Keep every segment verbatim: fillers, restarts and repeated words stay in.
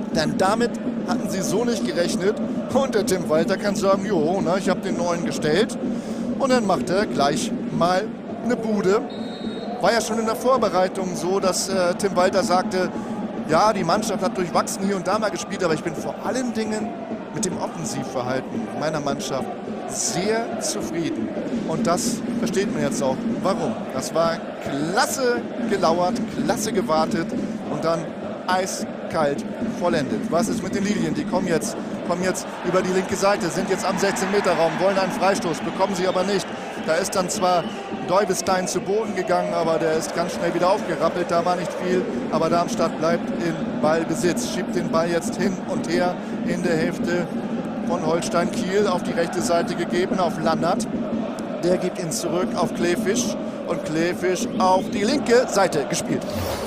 Denn damit hatten sie so nicht gerechnet. Und der Tim Walter kann sagen, jo, ne, ich habe den neuen gestellt. Und dann macht er gleich mal eine Bude. War ja schon in der Vorbereitung so, dass äh, Tim Walter sagte, ja, die Mannschaft hat durchwachsen hier und da mal gespielt, aber ich bin vor allen Dingen mit dem Offensivverhalten meiner Mannschaft sehr zufrieden. Und das versteht man jetzt auch. Warum? Das war klasse gelauert, klasse gewartet und dann eiskalt vollendet. Was ist mit den Lilien? Die kommen jetzt, kommen jetzt über die linke Seite, sind jetzt am sechzehn Meter Raum, wollen einen Freistoß, bekommen sie aber nicht. Da ist dann zwar Deuwestein zu Boden gegangen, aber der ist ganz schnell wieder aufgerappelt. Da war nicht viel, aber Darmstadt bleibt in Ballbesitz. Schiebt den Ball jetzt hin und her in der Hälfte von Holstein Kiel auf die rechte Seite gegeben, auf Lannert. Der gibt ihn zurück auf Kleefisch und Kleefisch auf die linke Seite gespielt.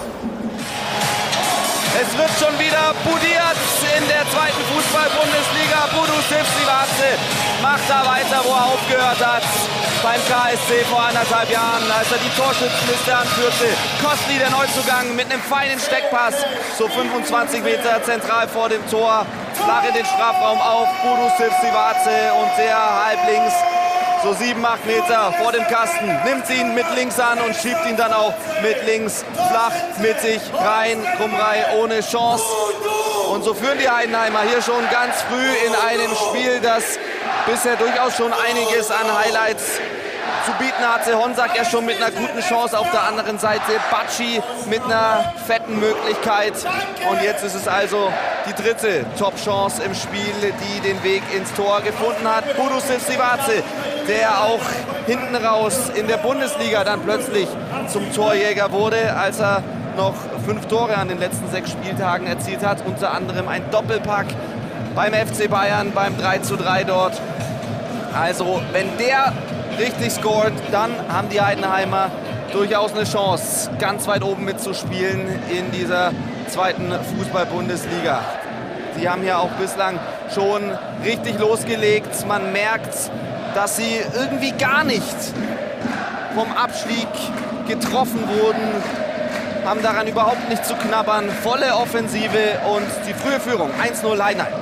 Es wird schon wieder budiert in der zweiten Fußball-Bundesliga. Budus Sivsivace macht da weiter, wo er aufgehört hat. Beim K S C vor anderthalb Jahren, als er die Torschützenliste anführte. Kostli, der Neuzugang, mit einem feinen Steckpass. So fünfundzwanzig Meter zentral vor dem Tor. Flach in den Strafraum auf Budus Sivsivace und der halblinks. So sieben, acht Meter vor dem Kasten, nimmt ihn mit links an und schiebt ihn dann auch mit links flach mittig rein. Krumrei ohne Chance. Und so führen die Heidenheimer hier schon ganz früh in einem Spiel, das bisher durchaus schon einiges an Highlights zu bieten hatte. Honsack ja schon mit einer guten Chance, auf der anderen Seite Bacci mit einer fetten Möglichkeit. Und jetzt ist es also die dritte Top-Chance im Spiel, die den Weg ins Tor gefunden hat. Budus Sivsivace, der auch hinten raus in der Bundesliga dann plötzlich zum Torjäger wurde, als er noch fünf Tore an den letzten sechs Spieltagen erzielt hat. Unter anderem ein Doppelpack beim F C Bayern, beim drei zu drei dort. Also wenn der richtig scored, dann haben die Heidenheimer durchaus eine Chance, ganz weit oben mitzuspielen in dieser zweiten Fußball-Bundesliga. Sie haben ja auch bislang schon richtig losgelegt. Man merkt, dass sie irgendwie gar nicht vom Abstieg getroffen wurden, haben daran überhaupt nicht zu knabbern. Volle Offensive und die frühe Führung, eins null Heidenheim.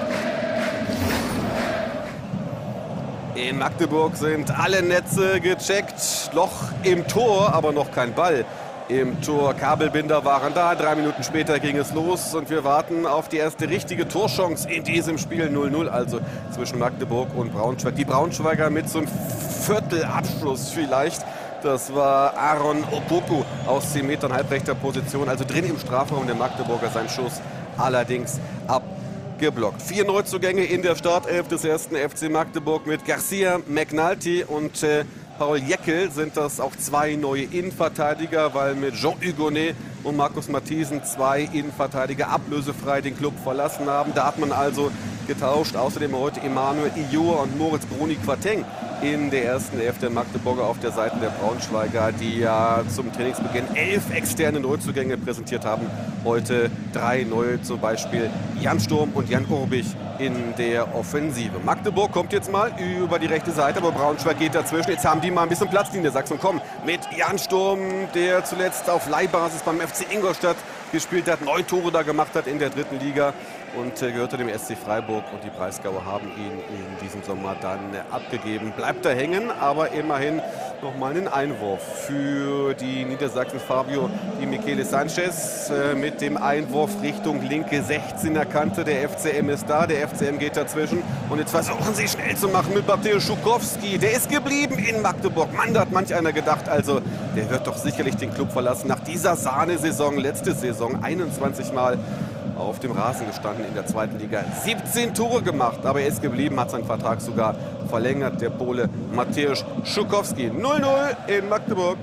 In Magdeburg sind alle Netze gecheckt. Loch im Tor, aber noch kein Ball im Tor. Kabelbinder waren da. Drei Minuten später ging es los und wir warten auf die erste richtige Torchance in diesem Spiel. null null also zwischen Magdeburg und Braunschweig. Die Braunschweiger mit so einem Viertelabschluss vielleicht. Das war Aaron Opoku aus zehn Metern halbrechter Position. Also drin im Strafraum der Magdeburger, sein Schuss allerdings ab. Geblockt. Vier Neuzugänge in der Startelf des ersten F C Magdeburg mit Garcia, McNulty und äh, Paul Jäckel sind das auch zwei neue Innenverteidiger, weil mit Jean Hugonet und Markus Matthiesen zwei Innenverteidiger ablösefrei den Club verlassen haben. Da hat man also getauscht. Außerdem heute Emanuel Ijoa und Moritz Bruni-Quateng in der ersten Elf der Magdeburger auf der Seite der Braunschweiger, die ja zum Trainingsbeginn elf externe Neuzugänge präsentiert haben. Heute drei neue, zum Beispiel Jan Sturm und Jan Urbich in der Offensive. Magdeburg kommt jetzt mal über die rechte Seite, aber Braunschweig geht dazwischen. Jetzt haben die mal ein bisschen Platzlinie, Sachsen kommen mit Jan Sturm, der zuletzt auf Leihbasis beim F C Ingolstadt gespielt hat, neun Tore da gemacht hat in der dritten Liga und äh, gehörte dem S C Freiburg, und die Breisgauer haben ihn in diesem Sommer dann äh, abgegeben. Bleibt da hängen, aber immerhin noch mal einen Einwurf für die Niedersachsen. Fabio Di Michele Sanchez äh, mit dem Einwurf Richtung linke sechzehner Kante. Der F C M ist da, der F C M geht dazwischen und jetzt versuchen sie schnell zu machen mit Mateusz Schukowski. Der ist geblieben in Magdeburg. Mann, da hat manch einer gedacht, also der wird doch sicherlich den Club verlassen. Nach dieser Sahnesaison, letzte Saison, einundzwanzig Mal auf dem Rasen gestanden in der zweiten Liga. siebzehn Tore gemacht, aber er ist geblieben, hat seinen Vertrag sogar verlängert. Der Pole Mateusz Schukowski. null null in Magdeburg.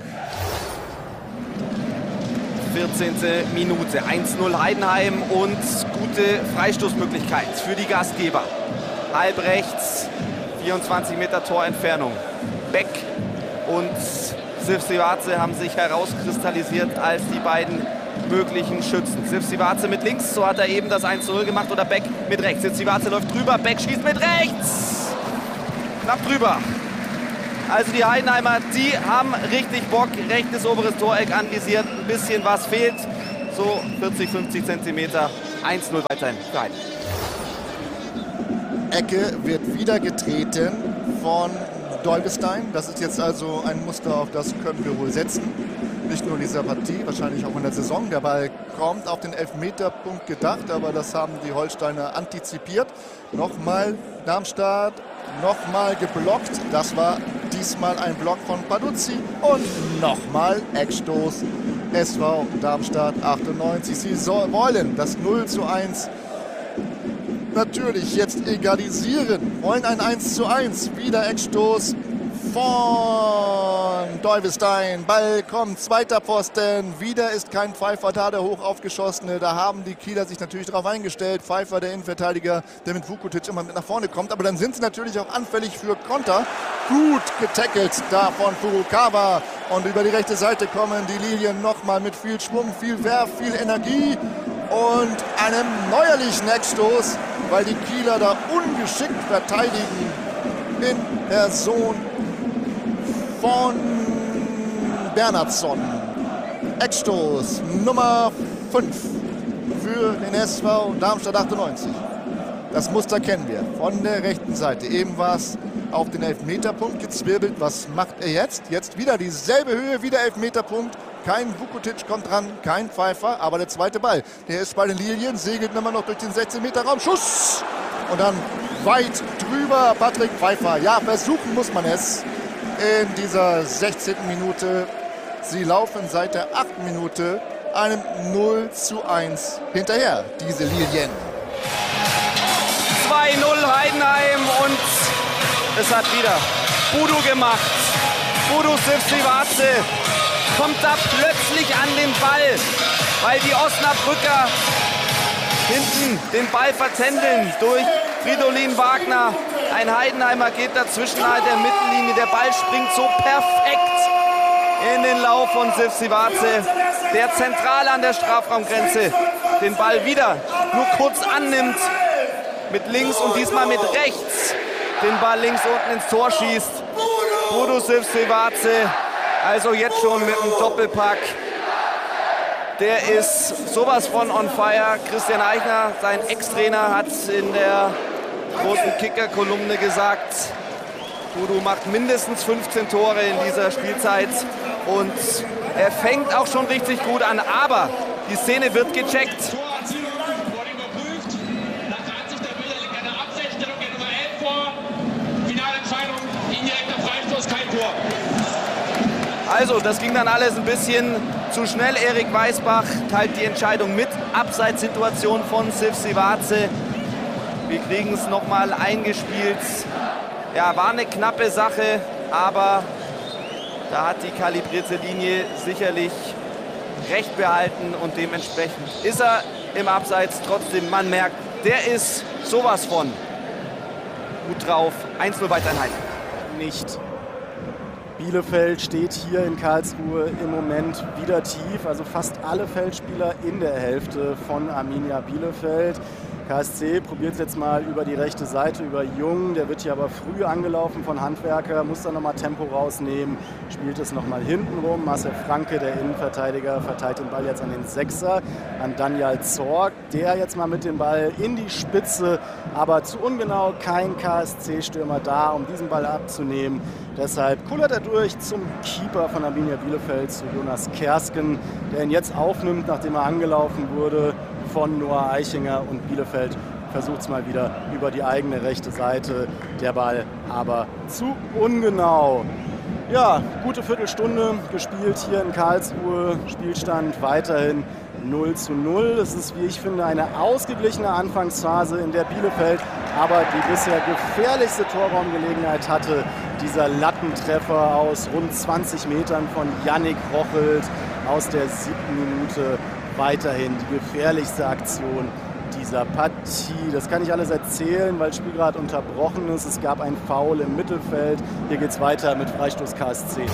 vierzehnte Minute, eins null Heidenheim und gute Freistoßmöglichkeit für die Gastgeber. Halb rechts, vierundzwanzig Meter Torentfernung. Beck und Sivsivace haben sich herauskristallisiert als die beiden möglichen Schützen. Sivsivace mit links, so hat er eben das eins zu null gemacht, oder Beck mit rechts. Sivsivace läuft drüber, Beck schießt mit rechts. Knapp drüber. Also die Heidenheimer, die haben richtig Bock. Rechtes oberes Toreck anvisiert, ein bisschen was fehlt. So vierzig, fünfzig Zentimeter eins null weiterhin für Heiden. Ecke wird wieder getreten von Dolbestein. Das ist jetzt also ein Muster, auf das können wir wohl setzen. Nicht nur in dieser Partie, wahrscheinlich auch in der Saison. Der Ball kommt auf den Elfmeterpunkt gedacht, aber das haben die Holsteiner antizipiert. Nochmal Darmstadt, nochmal geblockt. Das war diesmal ein Block von Paduzzi und nochmal Eckstoß. S V Darmstadt achtundneunzig. Sie so wollen das null zu eins natürlich jetzt egalisieren. Wollen ein eins zu eins. Wieder Eckstoß von Dolbestein. Ball kommt, zweiter Pfosten. Wieder ist kein Pfeiffer da, der hoch aufgeschossene. Da haben die Kieler sich natürlich darauf eingestellt. Pfeiffer, der Innenverteidiger, der mit Vukotic immer mit nach vorne kommt. Aber dann sind sie natürlich auch anfällig für Konter. Gut getackelt da von Furukawa. Und über die rechte Seite kommen die Lilien nochmal mit viel Schwung, viel Werf, viel Energie. Und einem neuerlichen Eckstoß, weil die Kieler da ungeschickt verteidigen in Person von Bernhardsson. Eckstoß Nummer fünf für den S V Darmstadt achtundneunzig. Das Muster kennen wir von der rechten Seite. Eben war es auf den Elfmeterpunkt gezwirbelt. Was macht er jetzt? Jetzt wieder dieselbe Höhe, wieder Elfmeterpunkt. Kein Vukotic kommt dran, kein Pfeiffer, aber der zweite Ball, der ist bei den Lilien, segelt immer noch durch den sechzehn Meter Raum. Schuss! Und dann weit drüber Patrick Pfeiffer. Ja, versuchen muss man es in dieser sechzehnten Minute. Sie laufen seit der achten Minute einem null zu eins hinterher, diese Lilien. zwei null Heidenheim und es hat wieder Budu gemacht. Budu Sivcivace kommt da plötzlich an den Ball, weil die Osnabrücker hinten den Ball vertändeln durch Fridolin Wagner. Ein Heidenheimer geht dazwischen an der Mittellinie. Der Ball springt so perfekt in den Lauf von Sivcivace, der zentral an der Strafraumgrenze den Ball wieder nur kurz annimmt mit links und diesmal mit rechts den Ball links unten ins Tor schießt. Budu Sivcivace, also jetzt schon mit einem Doppelpack. Der ist sowas von on fire. Christian Eichner, sein Ex-Trainer, hat in der großen Kicker-Kolumne gesagt, Budu macht mindestens fünfzehn Tore in dieser Spielzeit und er fängt auch schon richtig gut an, aber die Szene wird gecheckt. Also, das ging dann alles ein bisschen zu schnell. Erik Weisbach teilt die Entscheidung mit. Abseitssituation von Sivcivace. Wir kriegen es nochmal eingespielt. Ja, war eine knappe Sache, aber da hat die kalibrierte Linie sicherlich recht behalten und dementsprechend ist er im Abseits. Trotzdem, man merkt, der ist sowas von gut drauf. eins null Weitereinheit. Nicht. Bielefeld steht hier in Karlsruhe im Moment wieder tief, also fast alle Feldspieler in der Hälfte von Arminia Bielefeld. K S C probiert es jetzt mal über die rechte Seite, über Jung, der wird hier aber früh angelaufen von Handwerker, muss dann nochmal Tempo rausnehmen, spielt es nochmal hinten rum. Marcel Franke, der Innenverteidiger, verteilt den Ball jetzt an den Sechser, an Daniel Zorg, der jetzt mal mit dem Ball in die Spitze, aber zu ungenau, kein K S C-Stürmer da, um diesen Ball abzunehmen. Deshalb kullert er durch zum Keeper von Arminia Bielefeld, zu Jonas Kersken, der ihn jetzt aufnimmt, nachdem er angelaufen wurde von Noah Eichinger, und Bielefeld versucht es mal wieder über die eigene rechte Seite. Der Ball aber zu ungenau. Ja, gute Viertelstunde gespielt hier in Karlsruhe. Spielstand weiterhin null zu null. Es ist, wie ich finde, eine ausgeglichene Anfangsphase, in der Bielefeld aber die bisher gefährlichste Torraumgelegenheit hatte. Dieser Lattentreffer aus rund zwanzig Metern von Yannick Rochelt aus der siebten Minute. Weiterhin die gefährlichste Aktion dieser Partie. Das kann ich alles erzählen, weil das Spiel gerade unterbrochen ist. Es gab ein Foul im Mittelfeld. Hier geht es weiter mit Freistoß K S C.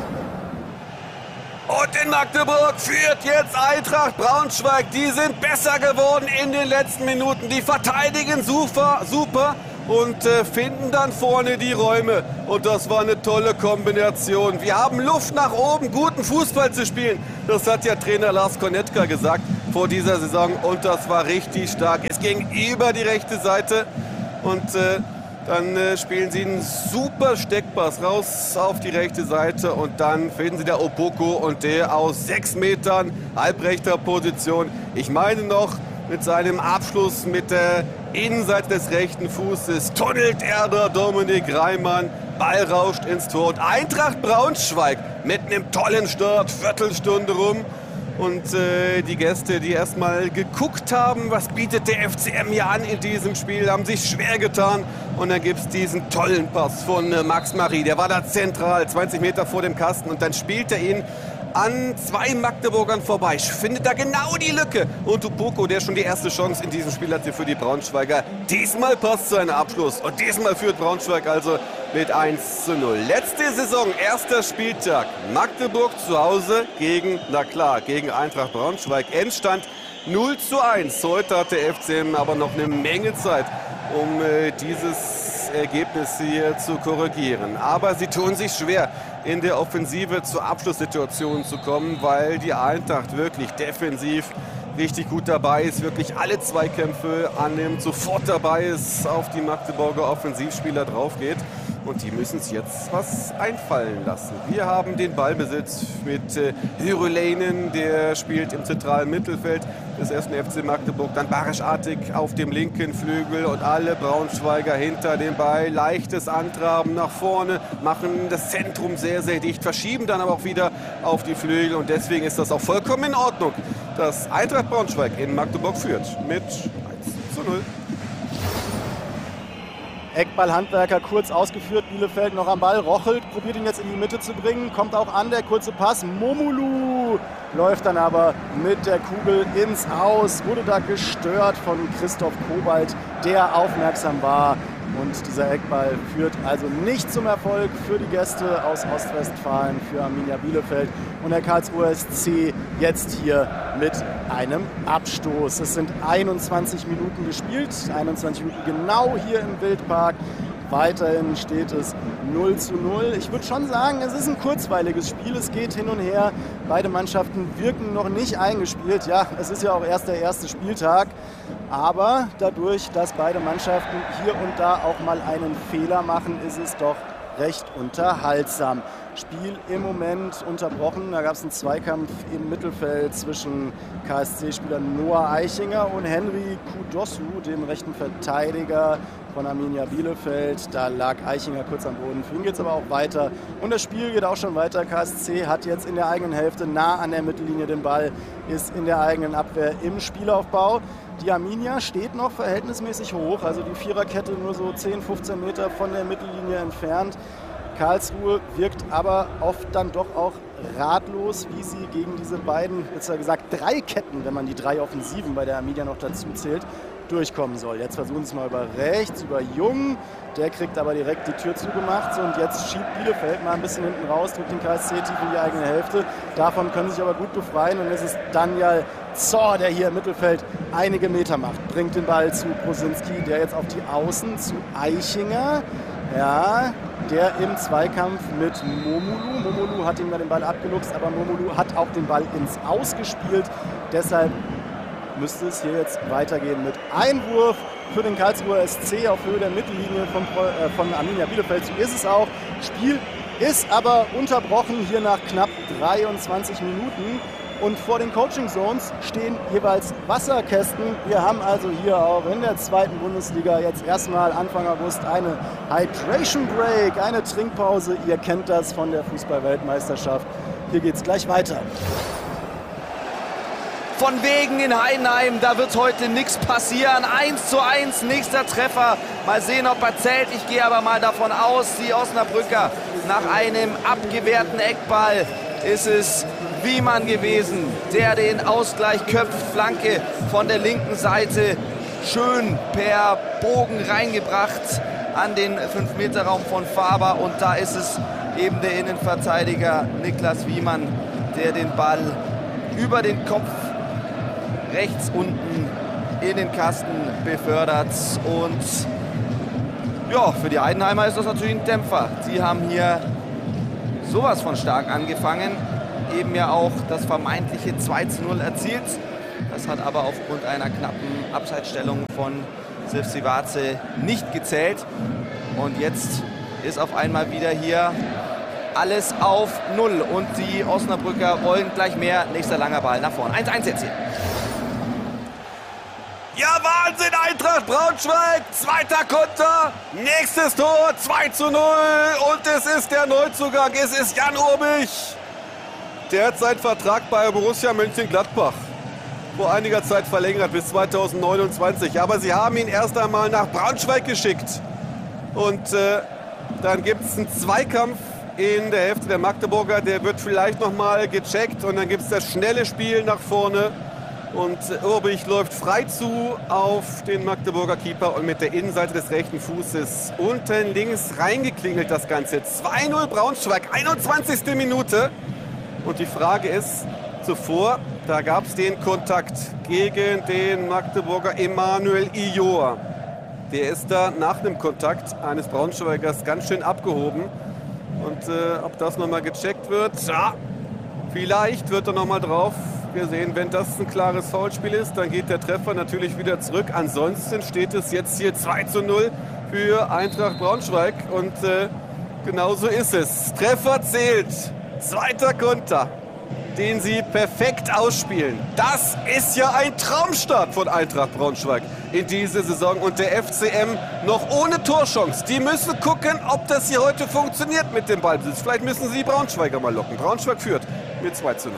Und in Magdeburg führt jetzt Eintracht Braunschweig. Die sind besser geworden in den letzten Minuten. Die verteidigen super, super und äh, finden dann vorne die Räume. Und das war eine tolle Kombination. Wir haben Luft nach oben, guten Fußball zu spielen. Das hat ja Trainer Lars Konetka gesagt. vor dieser Saison und das war richtig stark. Es ging über die rechte Seite und äh, dann äh, spielen sie einen super Steckpass raus auf die rechte Seite und dann finden sie der Opoku und der aus sechs Metern halbrechter Position. Ich meine noch, mit seinem Abschluss mit der Innenseite des rechten Fußes tunnelt er da Dominik Reimann. Ball rauscht ins Tor und Eintracht Braunschweig mit einem tollen Start, Viertelstunde rum. Und äh, die Gäste, die erstmal geguckt haben, was bietet der F C M hier an in diesem Spiel, haben sich schwer getan. Und dann gibt es diesen tollen Pass von äh, Max Marie. Der war da zentral, zwanzig Meter vor dem Kasten. Und dann spielt er ihn an zwei Magdeburgern vorbei. Findet da genau die Lücke. Und Opoku, der schon die erste Chance in diesem Spiel hatte für die Braunschweiger. Diesmal passt sein Abschluss. Und diesmal führt Braunschweig also mit eins zu null. Letzte Saison, erster Spieltag. Magdeburg zu Hause gegen, na klar, gegen Eintracht Braunschweig. Endstand null zu eins. Heute hat der F C M aber noch eine Menge Zeit, um äh, dieses Ergebnis hier zu korrigieren. Aber sie tun sich schwer, in der Offensive zur Abschlusssituation zu kommen, weil die Eintracht wirklich defensiv richtig gut dabei ist, wirklich alle Zweikämpfe annimmt, sofort dabei ist, auf die Magdeburger Offensivspieler drauf geht. Und die müssen es jetzt was einfallen lassen. Wir haben den Ballbesitz mit äh, Hyryläinen, der spielt im zentralen Mittelfeld des ersten F C Magdeburg. Dann Barisch Artig auf dem linken Flügel und alle Braunschweiger hinter dem Ball. Leichtes Antraben nach vorne, machen das Zentrum sehr, sehr dicht, verschieben dann aber auch wieder auf die Flügel. Und deswegen ist das auch vollkommen in Ordnung, dass Eintracht Braunschweig in Magdeburg führt mit eins zu null. Eckball Handwerker kurz ausgeführt, Bielefeld noch am Ball, Rochelt probiert ihn jetzt in die Mitte zu bringen, kommt auch an, der kurze Pass, Momolu läuft dann aber mit der Kugel ins Aus, wurde da gestört von Christoph Kobalt, der aufmerksam war. Und dieser Eckball führt also nicht zum Erfolg für die Gäste aus Ostwestfalen, für Arminia Bielefeld. Und der Karlsruher S C jetzt hier mit einem Abstoß. Es sind einundzwanzig Minuten gespielt, einundzwanzig Minuten genau hier im Wildpark. Weiterhin steht es null zu null. Ich würde schon sagen, es ist ein kurzweiliges Spiel. Es geht hin und her. Beide Mannschaften wirken noch nicht eingespielt. Ja, es ist ja auch erst der erste Spieltag. Aber dadurch, dass beide Mannschaften hier und da auch mal einen Fehler machen, ist es doch recht unterhaltsam. Spiel im Moment unterbrochen. Da gab es einen Zweikampf im Mittelfeld zwischen K S C-Spieler Noah Eichinger und Henry Kudossu, dem rechten Verteidiger von Arminia Bielefeld. Da lag Eichinger kurz am Boden. Für ihn geht es aber auch weiter. Und das Spiel geht auch schon weiter. K S C hat jetzt in der eigenen Hälfte nah an der Mittellinie den Ball, ist in der eigenen Abwehr im Spielaufbau. Die Arminia steht noch verhältnismäßig hoch, also die Viererkette nur so zehn, fünfzehn Meter von der Mittellinie entfernt. Karlsruhe wirkt aber oft dann doch auch ratlos, wie sie gegen diese beiden, jetzt gesagt drei Ketten, wenn man die drei Offensiven bei der Arminia noch dazu zählt, durchkommen soll. Jetzt versuchen sie es mal über rechts, über Jung. Der kriegt aber direkt die Tür zugemacht. Und jetzt schiebt Bielefeld mal ein bisschen hinten raus, drückt den K S C tief in die eigene Hälfte. Davon können sie sich aber gut befreien. Und es ist Daniel Zor, der hier im Mittelfeld einige Meter macht. Bringt den Ball zu Prosinski, der jetzt auf die Außen zu Eichinger. Ja, der im Zweikampf mit Momolu. Momolu hat ihm da den Ball abgeluchst, aber Momolu hat auch den Ball ins Aus gespielt. Deshalb müsste es hier jetzt weitergehen mit Einwurf für den Karlsruher S C auf Höhe der Mittellinie von, äh, von Arminia Bielefeld. So ist es auch. Spiel ist aber unterbrochen hier nach knapp dreiundzwanzig Minuten. Und vor den Coaching Zones stehen jeweils Wasserkästen. Wir haben also hier auch in der zweiten Bundesliga jetzt erstmal Anfang August eine Hydration Break, eine Trinkpause. Ihr kennt das von der Fußball-Weltmeisterschaft. Hier geht es gleich weiter. Von wegen in Heidenheim, da wird heute nichts passieren. eins zu eins, nächster Treffer. Mal sehen, ob er zählt. Ich gehe aber mal davon aus, die Osnabrücker nach einem abgewehrten Eckball ist es Wiemann gewesen, der den Ausgleich köpft. Flanke von der linken Seite, schön per Bogen reingebracht an den fünf Meter Raum von Faber. Und da ist es eben der Innenverteidiger Niklas Wiemann, der den Ball über den Kopf rechts unten in den Kasten befördert. Und ja, für die Heidenheimer ist das natürlich ein Dämpfer. Sie haben hier sowas von stark angefangen. Eben ja auch das vermeintliche zwei zu null erzielt. Das Das hat aber aufgrund einer knappen Abseitsstellung von Sivcivace nicht gezählt. Und jetzt ist auf einmal wieder hier alles auf Null. Und die Osnabrücker wollen gleich mehr. Nächster langer Ball nach vorne. eins eins jetzt hier. Ja, Wahnsinn, Eintracht Braunschweig, zweiter Konter, nächstes Tor, zwei zu null und es ist der Neuzugang, es ist Jan Urbich. Der hat seinen Vertrag bei Borussia Mönchengladbach vor einiger Zeit verlängert bis zweitausendneunundzwanzig, aber sie haben ihn erst einmal nach Braunschweig geschickt. Und äh, dann gibt es einen Zweikampf in der Hälfte der Magdeburger, der wird vielleicht noch mal gecheckt und dann gibt es das schnelle Spiel nach vorne. Und Urbich läuft frei zu auf den Magdeburger Keeper und mit der Innenseite des rechten Fußes unten links reingeklingelt das Ganze. zwei null Braunschweig, einundzwanzigste Minute. Und die Frage ist, zuvor, da gab es den Kontakt gegen den Magdeburger Emanuel Ior. Der ist da nach einem Kontakt eines Braunschweigers ganz schön abgehoben. Und äh, ob das nochmal gecheckt wird, ja, vielleicht wird er nochmal drauf. Wir sehen, wenn das ein klares Foulspiel ist, dann geht der Treffer natürlich wieder zurück. Ansonsten steht es jetzt hier zwei zu null für Eintracht Braunschweig. Und äh, genauso ist es. Treffer zählt. Zweiter Konter, den sie perfekt ausspielen. Das ist ja ein Traumstart von Eintracht Braunschweig in diese Saison. Und der F C M noch ohne Torchance. Die müssen gucken, ob das hier heute funktioniert mit dem Ballbesitz. Vielleicht müssen sie die Braunschweiger mal locken. Braunschweig führt mit zwei zu null.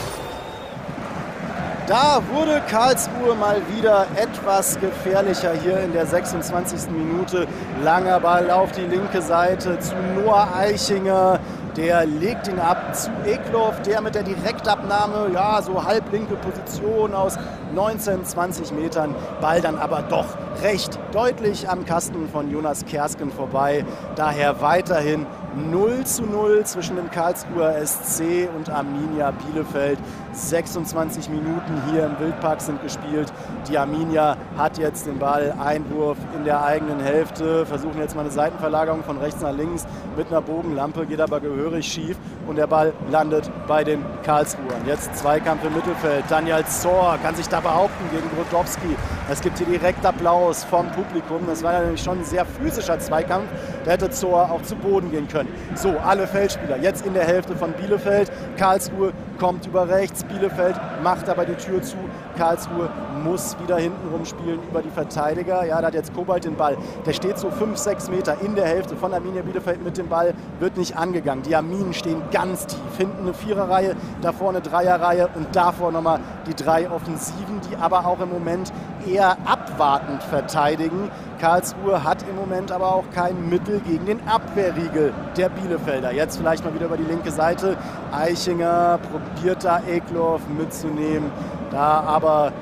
Da wurde Karlsruhe mal wieder etwas gefährlicher hier in der sechsundzwanzigsten Minute. Langer Ball auf die linke Seite zu Noah Eichinger. Der legt ihn ab zu Eklof, der mit der Direktabnahme, ja, so halblinke Position aus neunzehn, zwanzig Metern. Ball dann aber doch recht deutlich am Kasten von Jonas Kersken vorbei. Daher weiterhin null zu null zwischen dem Karlsruher S C und Arminia Bielefeld. sechsundzwanzig Minuten hier im Wildpark sind gespielt. Die Arminia hat jetzt den Ball, Einwurf in der eigenen Hälfte, versuchen jetzt mal eine Seitenverlagerung von rechts nach links mit einer Bogenlampe, geht aber gehörig schief und der Ball landet bei den Karlsruhern. Jetzt Zweikampf im Mittelfeld, Daniel Zohr kann sich da behaupten gegen Brodowski. Es gibt hier direkt Applaus vom Publikum, das war ja nämlich schon ein sehr physischer Zweikampf, da hätte Zohr auch zu Boden gehen können. So, alle Feldspieler jetzt in der Hälfte von Bielefeld, Karlsruhe kommt über rechts, Bielefeld macht aber die Tür zu, Karlsruhe muss wieder hinten rumspielen über die Verteidiger. Ja, da hat jetzt Kobalt den Ball. Der steht so fünf, sechs Meter in der Hälfte von Arminia Bielefeld mit dem Ball, wird nicht angegangen. Die Arminen stehen ganz tief. Hinten eine Viererreihe, davor eine Dreierreihe und davor nochmal die drei Offensiven, die aber auch im Moment eher abwartend verteidigen. Karlsruhe hat im Moment aber auch kein Mittel gegen den Abwehrriegel der Bielefelder. Jetzt vielleicht mal wieder über die linke Seite. Eichinger probiert da Eklof mitzunehmen. Da aber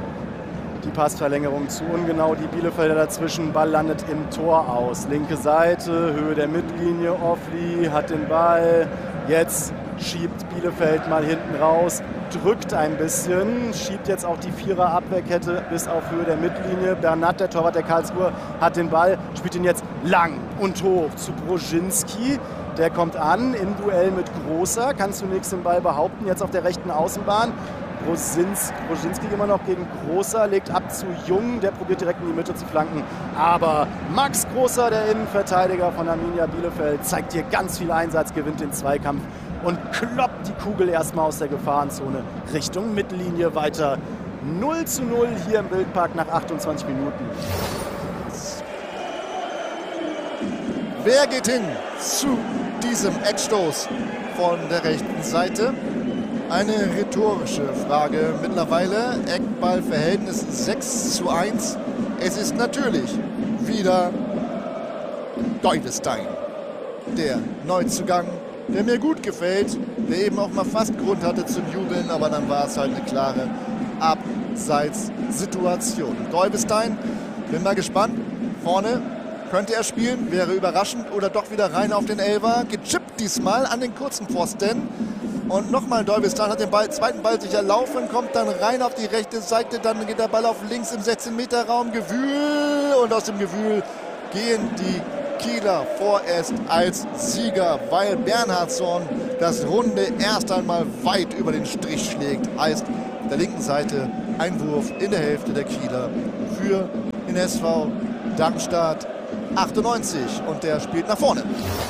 die Passverlängerung zu ungenau, die Bielefelder dazwischen, Ball landet im Tor aus. Linke Seite, Höhe der Mittellinie, Offli hat den Ball, jetzt schiebt Bielefeld mal hinten raus, drückt ein bisschen, schiebt jetzt auch die Vierer-Abwehrkette bis auf Höhe der Mittellinie. Bernat, der Torwart der Karlsruhe, hat den Ball, spielt ihn jetzt lang und hoch zu Broschinski. Der kommt an im Duell mit Großer, kann zunächst den Ball behaupten, jetzt auf der rechten Außenbahn. Broschinski immer noch gegen Großer, legt ab zu Jung, der probiert direkt in die Mitte zu flanken. Aber Max Großer, der Innenverteidiger von Arminia Bielefeld, zeigt hier ganz viel Einsatz, gewinnt den Zweikampf und kloppt die Kugel erstmal aus der Gefahrenzone Richtung Mittellinie weiter. null zu null hier im Wildpark nach achtundzwanzig Minuten. Wer geht hin zu diesem Eckstoß von der rechten Seite? Eine rhetorische Frage mittlerweile. Eckballverhältnis sechs zu eins. Es ist natürlich wieder Deuvestein, der Neuzugang, der mir gut gefällt, der eben auch mal fast Grund hatte zum Jubeln, aber dann war es halt eine klare Abseitssituation. Deuvestein, bin mal gespannt. Vorne könnte er spielen, wäre überraschend oder doch wieder rein auf den Elfer. Gechippt diesmal an den kurzen Pfosten. Und nochmal Deuvestein hat den Ball, zweiten Ball sicher laufen, kommt dann rein auf die rechte Seite, dann geht der Ball auf links im sechzehn Meter Raum, Gewühl, und aus dem Gewühl gehen die Kieler vorerst als Sieger, weil Bernhardson das Runde erst einmal weit über den Strich schlägt. Heißt, auf der linken Seite Einwurf in der Hälfte der Kieler für den S V Darmstadt achtundneunzig und der spielt nach vorne.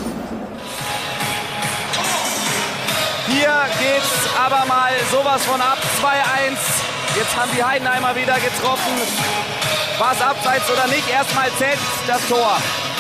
Hier geht's aber mal sowas von ab. zwei eins. Jetzt haben die Heidenheimer wieder getroffen. War es abseits oder nicht? Erstmal zählt das Tor.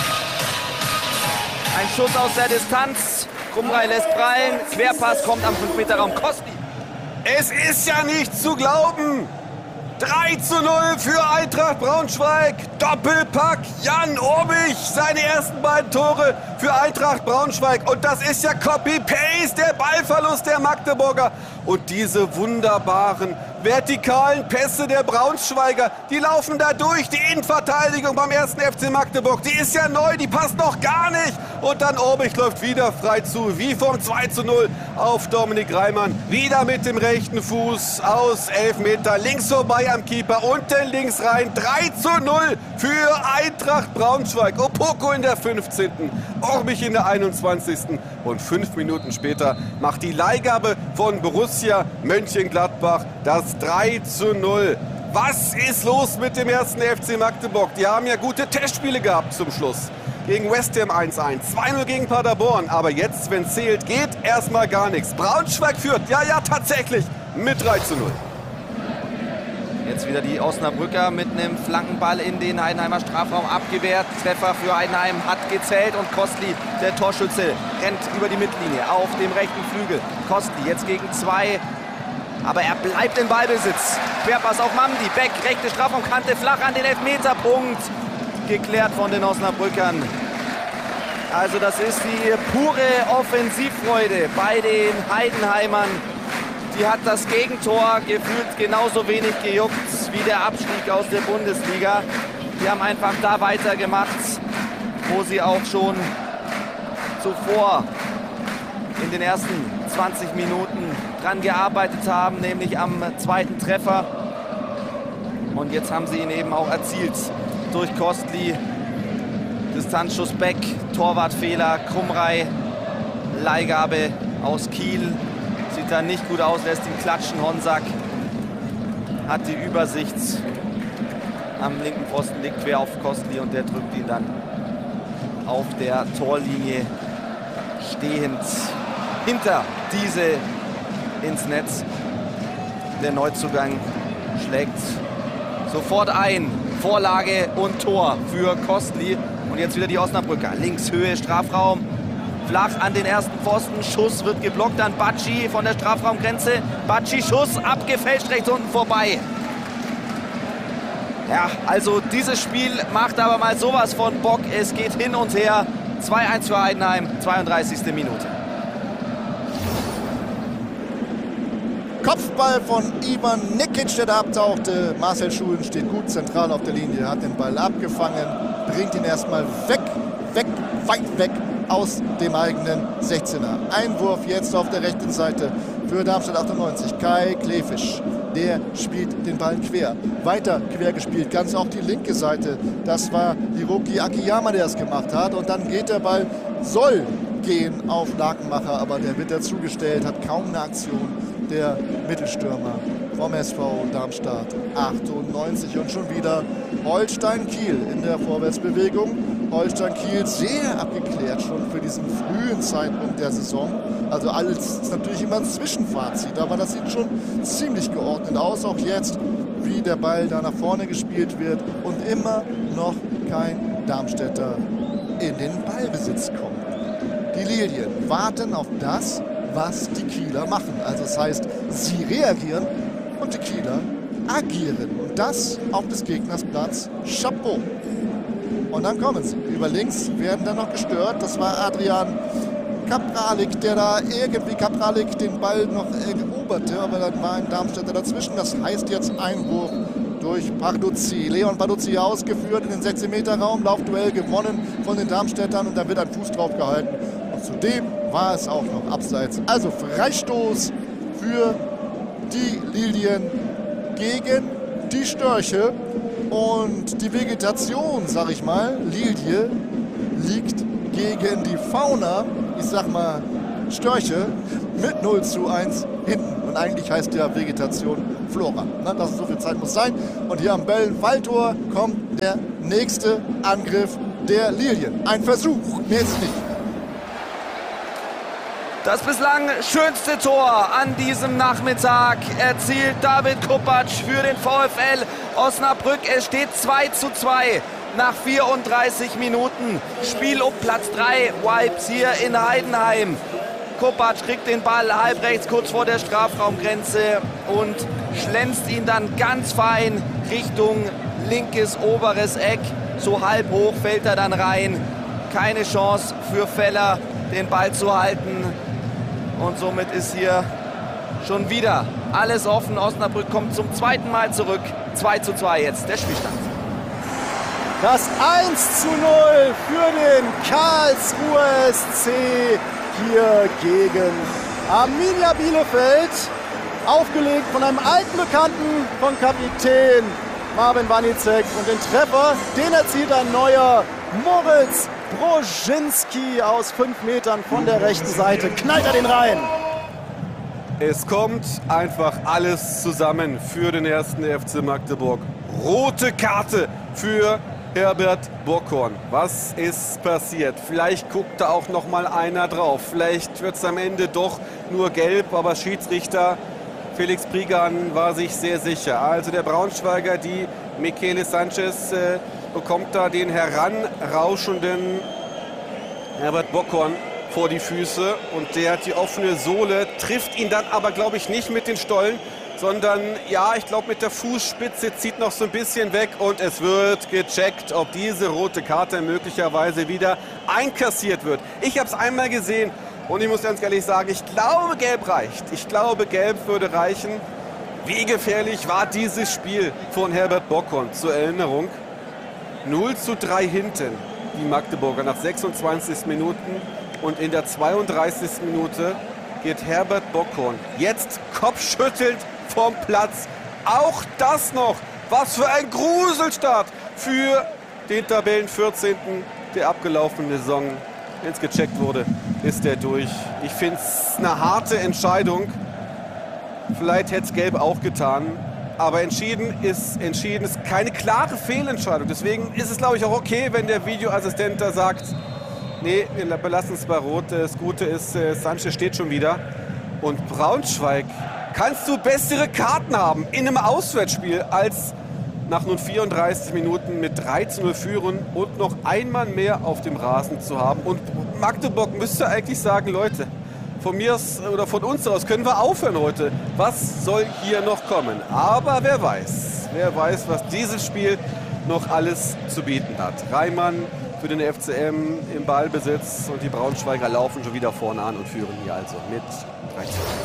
Ein Schuss aus der Distanz. Krumrei lässt prallen. Querpass kommt am fünf Meter Raum. Kostli. Es ist ja nicht zu glauben. drei zu null für Eintracht Braunschweig. Doppelpack Jan Obich. Seine ersten beiden Tore für Eintracht Braunschweig. Und das ist ja Copy-Paste, der Ballverlust der Magdeburger. Und diese wunderbaren vertikalen Pässe der Braunschweiger, die laufen da durch. Die Innenverteidigung beim ersten F C Magdeburg, die ist ja neu, die passt noch gar nicht. Und dann Obich läuft wieder frei zu, wie vom zwei zu null auf Dominik Reimann. Wieder mit dem rechten Fuß aus elf Meter, links vorbei am Keeper, unten links rein. drei zu null für Eintracht Braunschweig. Opoko in der fünfzehnten Obich in der einundzwanzigsten Und fünf Minuten später macht die Leihgabe von Borussia Mönchengladbach das drei zu null. Was ist los mit dem ersten F C Magdeburg? Die haben ja gute Testspiele gehabt zum Schluss. Gegen West Ham eins eins, zwei null gegen Paderborn. Aber jetzt, wenn zählt, geht erstmal gar nichts. Braunschweig führt, ja, ja, tatsächlich, mit drei zu null. Jetzt wieder die Osnabrücker mit einem Flankenball in den Heidenheimer Strafraum abgewehrt. Treffer für Heidenheim hat gezählt und Kostli, der Torschütze, rennt über die Mittellinie auf dem rechten Flügel. Kostli jetzt gegen zwei, aber er bleibt im Ballbesitz. Querpass auf Mamdi, Beck, rechte Strafraumkante, flach an den Elfmeterpunkt. Geklärt von den Osnabrückern. Also das ist die pure Offensivfreude bei den Heidenheimern. Die hat das Gegentor gefühlt genauso wenig gejuckt wie der Abstieg aus der Bundesliga. Die haben einfach da weitergemacht, wo sie auch schon zuvor in den ersten zwanzig Minuten dran gearbeitet haben, nämlich am zweiten Treffer. Und jetzt haben sie ihn eben auch erzielt durch Kostli. Distanzschuss Beck, Torwartfehler, Krumrei, Leihgabe aus Kiel. Sieht da nicht gut aus, lässt ihn klatschen. Honsack hat die Übersicht. Am linken Pfosten liegt quer auf Kostli und der drückt ihn dann auf der Torlinie stehend hinter diese ins Netz. Der Neuzugang schlägt sofort ein. Vorlage und Tor für Kostli. Und jetzt wieder die Osnabrücker. Links Höhe, Strafraum. Flach an den ersten Pfosten. Schuss wird geblockt. Dann Bacci von der Strafraumgrenze. Bacci, Schuss abgefälscht, rechts unten vorbei. Ja, also dieses Spiel macht aber mal sowas von Bock. Es geht hin und her. zwei eins für Heidenheim, zweiunddreißigste Minute. Kopfball von Ivan Nikic, der da abtauchte. Marcel Schulen steht gut zentral auf der Linie, hat den Ball abgefangen, bringt ihn erstmal weg, weg, weit weg aus dem eigenen sechzehner. Einwurf jetzt auf der rechten Seite für Darmstadt achtundneunzig. Kai Klefisch, der spielt den Ball quer. Weiter quer gespielt, ganz auf die linke Seite. Das war Hiroki Akiyama, der es gemacht hat. Und dann geht der Ball, soll gehen auf Lakenmacher, aber der wird dazugestellt, hat kaum eine Aktion. Der Mittelstürmer vom S V Darmstadt achtundneunzig. Und schon wieder Holstein Kiel in der Vorwärtsbewegung. Holstein Kiel sehr abgeklärt schon für diesen frühen Zeitpunkt der Saison. Also alles ist natürlich immer ein Zwischenfazit, aber das sieht schon ziemlich geordnet aus. Auch jetzt, wie der Ball da nach vorne gespielt wird und immer noch kein Darmstädter in den Ballbesitz kommt. Die Lilien warten auf das, was die Kieler machen. Also das heißt, sie reagieren und die Kieler agieren. Und das auf des Gegners Platz. Chapeau. Und dann kommen sie. Über links werden dann noch gestört. Das war Adrian Kapralik, der da irgendwie Kapralik den Ball noch eroberte. Aber dann war ein Darmstädter dazwischen. Das heißt jetzt Einwurf durch Barduzzi. Leon Barduzzi ausgeführt in den sechzehn Meter Raum. Laufduell gewonnen von den Darmstädtern. Und da wird ein Fuß drauf gehalten. Und zudem war es auch noch abseits. Also Freistoß für die Lilien gegen die Störche. Und die Vegetation, sag ich mal, Lilie, liegt gegen die Fauna, ich sag mal Störche, mit null zu eins hinten. Und eigentlich heißt ja Vegetation Flora. Ne? Das ist so viel Zeit muss sein. Und hier am Bällen-Waldtor kommt der nächste Angriff der Lilien. Ein Versuch, mehr ist nicht. Das bislang schönste Tor an diesem Nachmittag erzielt David Kopacz für den VfL Osnabrück. Es steht zwei zu zwei nach vierunddreißig Minuten. Spiel um Platz drei, Vibes hier in Heidenheim. Kopacz kriegt den Ball halb rechts kurz vor der Strafraumgrenze und schlänzt ihn dann ganz fein Richtung linkes oberes Eck. So halb hoch fällt er dann rein. Keine Chance für Feller, den Ball zu halten. Und somit ist hier schon wieder alles offen. Osnabrück kommt zum zweiten Mal zurück. zwei zu zwei jetzt der Spielstand. Das eins zu null für den Karlsruher S C hier gegen Arminia Bielefeld. Aufgelegt von einem alten Bekannten von Kapitän Marvin Wanicek. Und den Treffer, den erzielt ein neuer Moritz Broschinski aus fünf Metern von der rechten Seite. Knallt er den rein. Es kommt einfach alles zusammen für den ersten F C Magdeburg. Rote Karte für Herbert Bockhorn. Was ist passiert? Vielleicht guckt da auch noch mal einer drauf. Vielleicht wird es am Ende doch nur gelb, aber Schiedsrichter Felix Prigan war sich sehr sicher. Also der Braunschweiger, die Michele Sanchez, äh, bekommt da den heranrauschenden Herbert Bockhorn vor die Füße und der hat die offene Sohle, trifft ihn dann aber, glaube ich, nicht mit den Stollen, sondern, ja, ich glaube, mit der Fußspitze zieht noch so ein bisschen weg und es wird gecheckt, ob diese rote Karte möglicherweise wieder einkassiert wird. Ich habe es einmal gesehen und ich muss ganz ehrlich sagen, ich glaube, gelb reicht. Ich glaube, gelb würde reichen. Wie gefährlich war dieses Spiel von Herbert Bockhorn? Zur Erinnerung, null zu drei hinten, die Magdeburger nach sechsundzwanzig Minuten. Und in der zweiunddreißigsten Minute geht Herbert Bockhorn jetzt kopfschüttelnd vom Platz. Auch das noch. Was für ein Gruselstart für den Tabellen-vierzehnten der abgelaufenen Saison. Wenn es gecheckt wurde, ist er durch. Ich finde es eine harte Entscheidung. Vielleicht hätte es Gelb auch getan. Aber entschieden ist entschieden ist keine klare Fehlentscheidung. Deswegen ist es, glaube ich, auch okay, wenn der Videoassistent da sagt, nee, wir belassen es bei Rot. Das Gute ist, äh, Sanchez steht schon wieder. Und Braunschweig, kannst du bessere Karten haben in einem Auswärtsspiel, als nach nun vierunddreißig Minuten mit drei zu null führen und noch ein Mann mehr auf dem Rasen zu haben. Und Magdeburg müsste eigentlich sagen, Leute, von mir aus, oder von uns aus können wir aufhören heute. Was soll hier noch kommen? Aber wer weiß, wer weiß, was dieses Spiel noch alles zu bieten hat. Reimann für den F C M im Ballbesitz und die Braunschweiger laufen schon wieder vorne an und führen hier also mit drei zu null.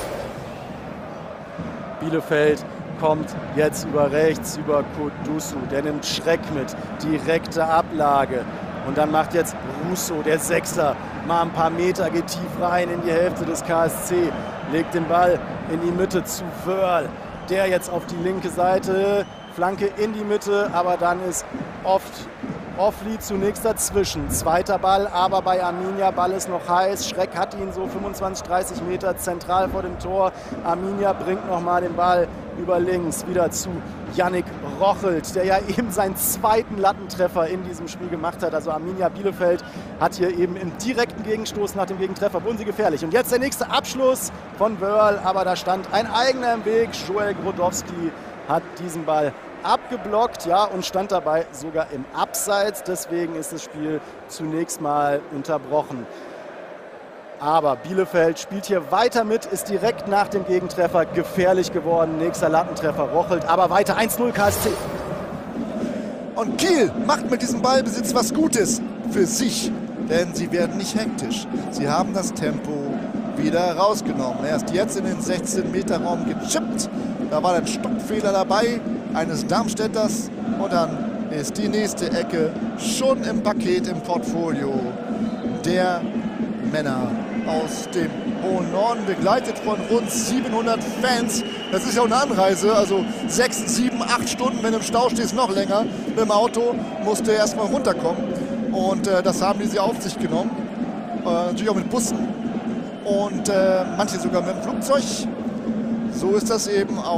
Bielefeld kommt jetzt über rechts, über Kudusu. Der nimmt Schreck mit, direkte Ablage. Und dann macht jetzt Russo, der Sechser, mal ein paar Meter, geht tief rein in die Hälfte des K S C. Legt den Ball in die Mitte zu Wörl. Der jetzt auf die linke Seite, Flanke in die Mitte, aber dann ist oft Offli zunächst dazwischen. Zweiter Ball, aber bei Arminia, Ball ist noch heiß. Schreck hat ihn so fünfundzwanzig, dreißig Meter zentral vor dem Tor. Arminia bringt nochmal den Ball über links wieder zu Yannick Rochelt, der ja eben seinen zweiten Lattentreffer in diesem Spiel gemacht hat. Also Arminia Bielefeld hat hier eben im direkten Gegenstoß nach dem Gegentreffer, wurden sie gefährlich. Und jetzt der nächste Abschluss von Wörl, aber da stand ein eigener im Weg. Joel Grodowski hat diesen Ball abgeblockt, ja, und stand dabei sogar im Abseits. Deswegen ist das Spiel zunächst mal unterbrochen. Aber Bielefeld spielt hier weiter mit, ist direkt nach dem Gegentreffer gefährlich geworden. Nächster Lattentreffer Rochelt, aber weiter eins null K S C. Und Kiel macht mit diesem Ballbesitz was Gutes für sich, denn sie werden nicht hektisch. Sie haben das Tempo wieder rausgenommen. Erst jetzt in den sechzehn Meter Raum gechippt. Da war ein Stockfehler dabei eines Darmstädters und dann ist die nächste Ecke schon im Paket, im Portfolio der Männer aus dem hohen Norden, begleitet von rund siebenhundert Fans. Das ist ja auch eine Anreise, also sechs, sieben, acht Stunden, wenn du im Stau stehst, noch länger. Mit dem Auto musst du erstmal runterkommen und äh, das haben die sie auf sich genommen. Äh, natürlich auch mit Bussen und äh, manche sogar mit dem Flugzeug. So ist das eben auch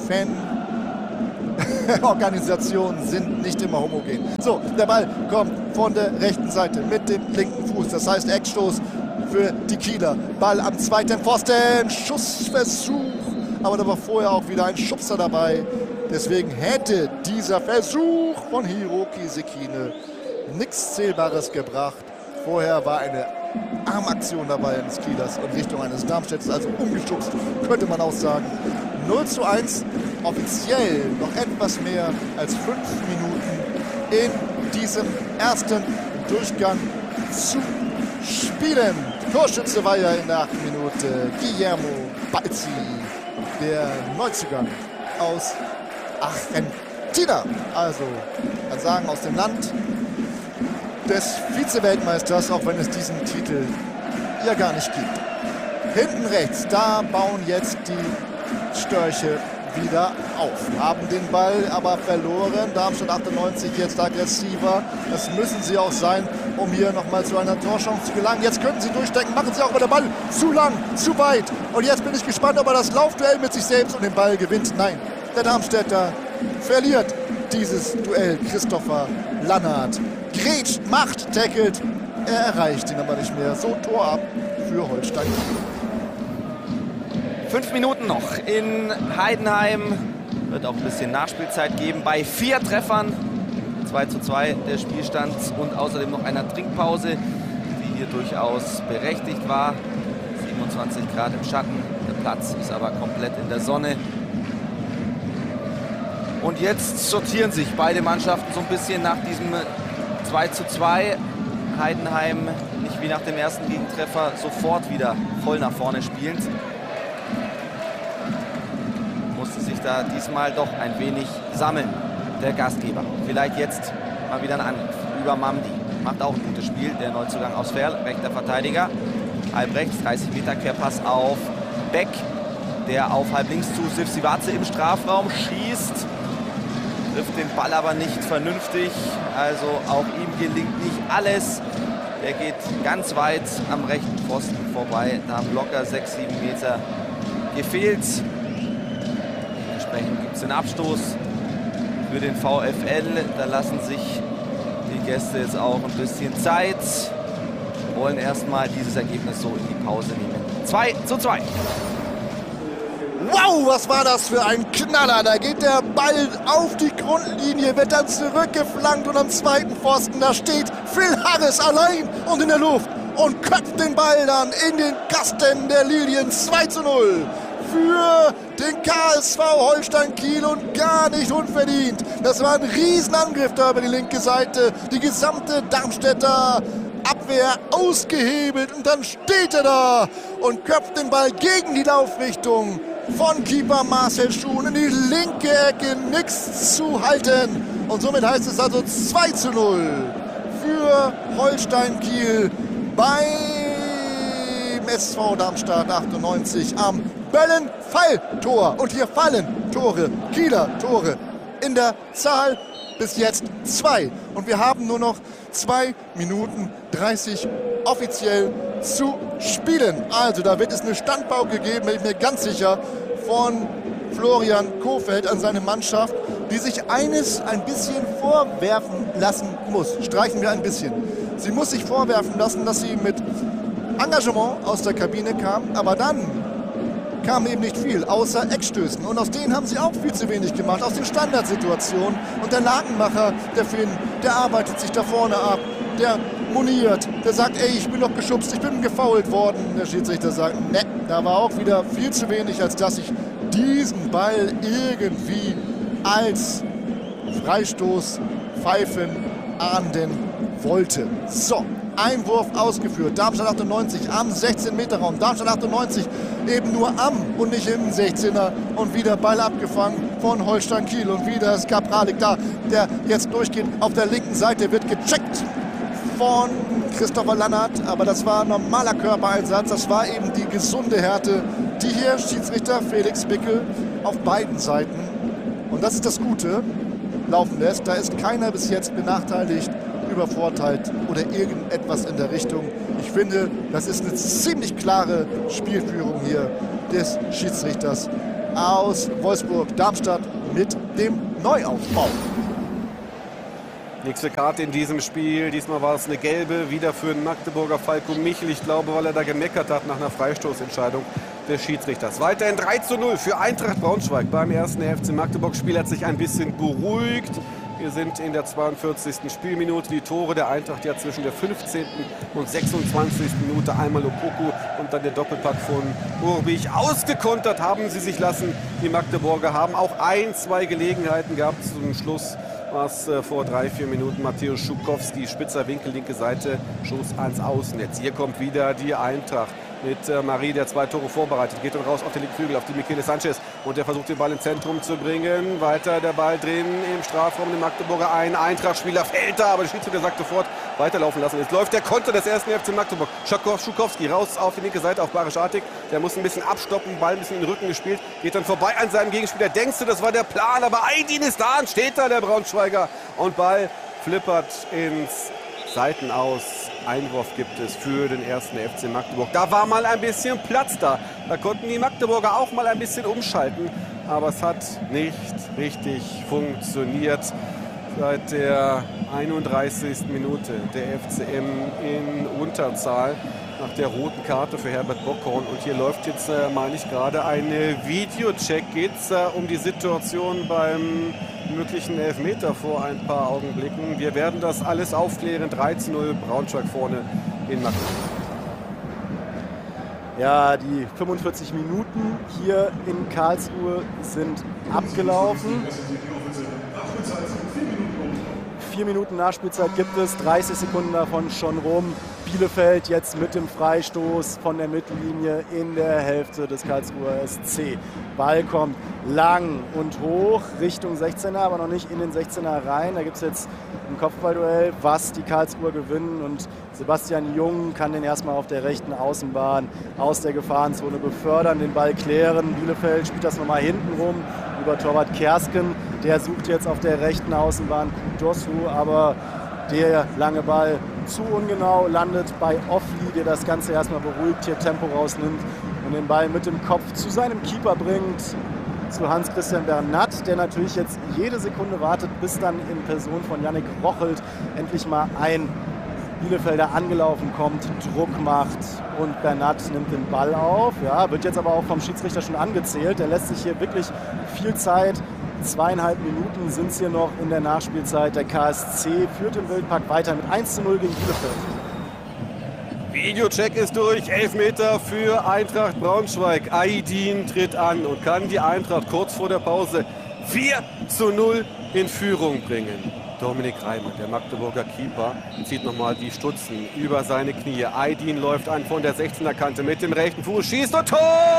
Fanorganisationen sind nicht immer homogen. So, der Ball kommt von der rechten Seite mit dem linken Fuß. Das heißt Eckstoß für die Kieler. Ball am zweiten Pfosten. Schussversuch. Aber da war vorher auch wieder ein Schubser dabei. Deswegen hätte dieser Versuch von Hiroki Sekine nichts Zählbares gebracht. Vorher war eine Armaktion dabei eines Kielers in Richtung eines Darmstädters, also umgeschubst, könnte man auch sagen. null zu eins, offiziell noch etwas mehr als fünf Minuten in diesem ersten Durchgang zu spielen. Torschütze war ja in der achten Minute Guillermo Balzi, der Neuzugang aus Argentina. Also, kann sagen, aus dem Land des Vize-Weltmeisters, auch wenn es diesen Titel ja gar nicht gibt. Hinten rechts, da bauen jetzt die Störche wieder auf. Haben den Ball aber verloren. Darmstadt achtundneunzig jetzt aggressiver. Das müssen sie auch sein, um hier nochmal zu einer Torchance zu gelangen. Jetzt könnten sie durchstecken, machen sie auch, aber der Ball zu lang, zu weit. Und jetzt bin ich gespannt, ob er das Laufduell mit sich selbst und den Ball gewinnt. Nein, der Darmstädter verliert dieses Duell. Christopher Lannert grätscht, macht, tackelt. Er erreicht ihn aber nicht mehr. So Tor ab für Holstein. Fünf Minuten noch in Heidenheim. Wird auch ein bisschen Nachspielzeit geben bei vier Treffern. zwei zu zwei der Spielstand und außerdem noch einer Trinkpause, die hier durchaus berechtigt war. siebenundzwanzig Grad im Schatten. Der Platz ist aber komplett in der Sonne. Und jetzt sortieren sich beide Mannschaften so ein bisschen nach diesem zwei zu zwei. Heidenheim nicht wie nach dem ersten Gegentreffer sofort wieder voll nach vorne spielend. Musste sich da diesmal doch ein wenig sammeln, der Gastgeber. Vielleicht jetzt mal wieder ein Angriff über Mamdi. Macht auch ein gutes Spiel, der Neuzugang aus Verl, rechter Verteidiger. Halb rechts, dreißig Meter Querpass auf Beck, der auf halb links zu Sivsivatze im Strafraum schießt. Trifft den Ball aber nicht vernünftig, also auch ihm gelingt nicht alles. Der geht ganz weit am rechten Pfosten vorbei, da haben locker sechs, sieben Meter gefehlt. Dementsprechend gibt es den Abstoß für den VfL. Da lassen sich die Gäste jetzt auch ein bisschen Zeit, wollen erstmal dieses Ergebnis so in die Pause nehmen. zwei zu zwei. Wow, was war das für ein Knaller. Da geht der Ball auf die Grundlinie, wird dann zurückgeflankt und am zweiten Pfosten, da steht Phil Harris allein und in der Luft und köpft den Ball dann in den Kasten der Lilien. zwei zu null für den K S V Holstein Kiel und gar nicht unverdient. Das war ein Riesenangriff da über die linke Seite. Die gesamte Darmstädter Abwehr ausgehebelt und dann steht er da und köpft den Ball gegen die Laufrichtung von Keeper Marcel Schuhn in die linke Ecke, nichts zu halten. Und somit heißt es also zwei zu null für Holstein Kiel beim S V Darmstadt achtundneunzig am Böllenfalltor. Und hier fallen Tore, Kieler Tore in der Zahl. Bis jetzt zwei. Und wir haben nur noch zwei Minuten dreißig offiziell zu spielen. Also da wird es eine Standpauke geben, bin ich mir ganz sicher, von Florian Kohfeldt an seine Mannschaft, die sich eines ein bisschen vorwerfen lassen muss. Streichen wir ein bisschen. Sie muss sich vorwerfen lassen, dass sie mit Engagement aus der Kabine kam, aber dann kam eben nicht viel, außer Eckstößen. Und aus denen haben sie auch viel zu wenig gemacht, aus den Standardsituationen. Und der Lakenmacher, der Finn, der arbeitet sich da vorne ab, der moniert, der sagt, ey, ich bin doch geschubst, ich bin gefoult worden. Der Schiedsrichter sagt, ne, da war auch wieder viel zu wenig, als dass ich diesen Ball irgendwie als Freistoß pfeifen ahnden wollte. So, Einwurf ausgeführt. Darmstadt achtundneunzig am sechzehn Meter Raum. Darmstadt achtundneunzig eben nur am und nicht im sechzehner. Und wieder Ball abgefangen von Holstein Kiel. Und wieder ist Kapralik da, der jetzt durchgeht. Auf der linken Seite wird gecheckt von Christopher Lannert. Aber das war ein normaler Körpereinsatz. Das war eben die gesunde Härte, die hier Schiedsrichter Felix Bickel auf beiden Seiten, und das ist das Gute, laufen lässt. Da ist keiner bis jetzt benachteiligt, übervorteilt oder irgendetwas in der Richtung. Ich finde, das ist eine ziemlich klare Spielführung hier des Schiedsrichters aus Wolfsburg. Darmstadt mit dem Neuaufbau. Nächste Karte in diesem Spiel. Diesmal war es eine gelbe, wieder für den Magdeburger Falco Michel. Ich glaube, weil er da gemeckert hat nach einer Freistoßentscheidung des Schiedsrichters. Weiterhin drei zu null für Eintracht Braunschweig beim ersten F C Magdeburg. Spiel hat sich ein bisschen beruhigt. Wir sind in der zweiundvierzigsten Spielminute. Die Tore der Eintracht ja zwischen der fünfzehnten und sechsundzwanzigsten Minute. Einmal Opoku und dann der Doppelpack von Urbich. Ausgekontert haben sie sich lassen. Die Magdeburger haben auch ein, zwei Gelegenheiten gehabt. Zum Schluss war es äh, vor drei, vier Minuten Matthäus Schukowski. Spitzer Winkel, linke Seite, Schuss ans Außennetz. Hier kommt wieder die Eintracht. Mit äh, Marie, der zwei Tore vorbereitet, geht dann raus auf den linken Flügel, auf die Michele Sanchez. Und der versucht, den Ball ins Zentrum zu bringen. Weiter der Ball drin im Strafraum, den Magdeburger ein. Eintracht-Spieler fällt da, aber der Schiedsrichter sagt sofort, weiterlaufen lassen. Jetzt läuft der Konter des ersten F C Magdeburg. Schukowski raus auf die linke Seite, auf Barisch Artig. Der muss ein bisschen abstoppen, Ball ein bisschen in den Rücken gespielt. Geht dann vorbei an seinem Gegenspieler. Denkst du, das war der Plan, aber Aydin ist da und steht da, der Braunschweiger. Und Ball flippert ins Seitenaus. Einwurf gibt es für den ersten F C Magdeburg. Da war mal ein bisschen Platz da. Da konnten die Magdeburger auch mal ein bisschen umschalten. Aber es hat nicht richtig funktioniert. Seit der einunddreißigsten Minute der F C M in Unterzahl nach der roten Karte für Herbert Bockhorn. Und hier läuft jetzt, äh, meine ich gerade, ein Videocheck. Geht es äh, um die Situation beim möglichen Elfmeter vor ein paar Augenblicken. Wir werden das alles aufklären. drei zu null Braunschweig vorne in Magdeburg. Ja, die fünfundvierzig Minuten hier in Karlsruhe sind abgelaufen. Vier Minuten Nachspielzeit gibt es, dreißig Sekunden davon schon rum. Bielefeld jetzt mit dem Freistoß von der Mittellinie in der Hälfte des Karlsruher S C. Ball kommt lang und hoch Richtung sechzehner, aber noch nicht in den sechzehner rein. Da gibt es jetzt ein Kopfballduell, was die Karlsruher gewinnen. Und Sebastian Jung kann den erstmal auf der rechten Außenbahn aus der Gefahrenzone befördern, den Ball klären. Bielefeld spielt das nochmal hinten rum über Torwart Kersken. Der sucht jetzt auf der rechten Außenbahn Kudosu, aber der lange Ball zu ungenau, landet bei Offli, der das Ganze erstmal beruhigt, hier Tempo rausnimmt und den Ball mit dem Kopf zu seinem Keeper bringt, zu Hans-Christian Bernat, der natürlich jetzt jede Sekunde wartet, bis dann in Person von Yannick Rochelt endlich mal ein Bielefelder angelaufen kommt, Druck macht und Bernat nimmt den Ball auf. Ja, wird jetzt aber auch vom Schiedsrichter schon angezählt. Der lässt sich hier wirklich viel Zeit. Zweieinhalb Minuten sind es hier noch in der Nachspielzeit. Der K S C führt im Wildpark weiter mit eins zu null gegen Bielefeld. Videocheck ist durch. Elfmeter für Eintracht Braunschweig. Aydin tritt an und kann die Eintracht kurz vor der Pause vier zu null in Führung bringen. Dominik Reimann, der Magdeburger Keeper, zieht nochmal die Stutzen über seine Knie. Aydin läuft an von der sechzehner Kante mit dem rechten Fuß, schießt und Tor!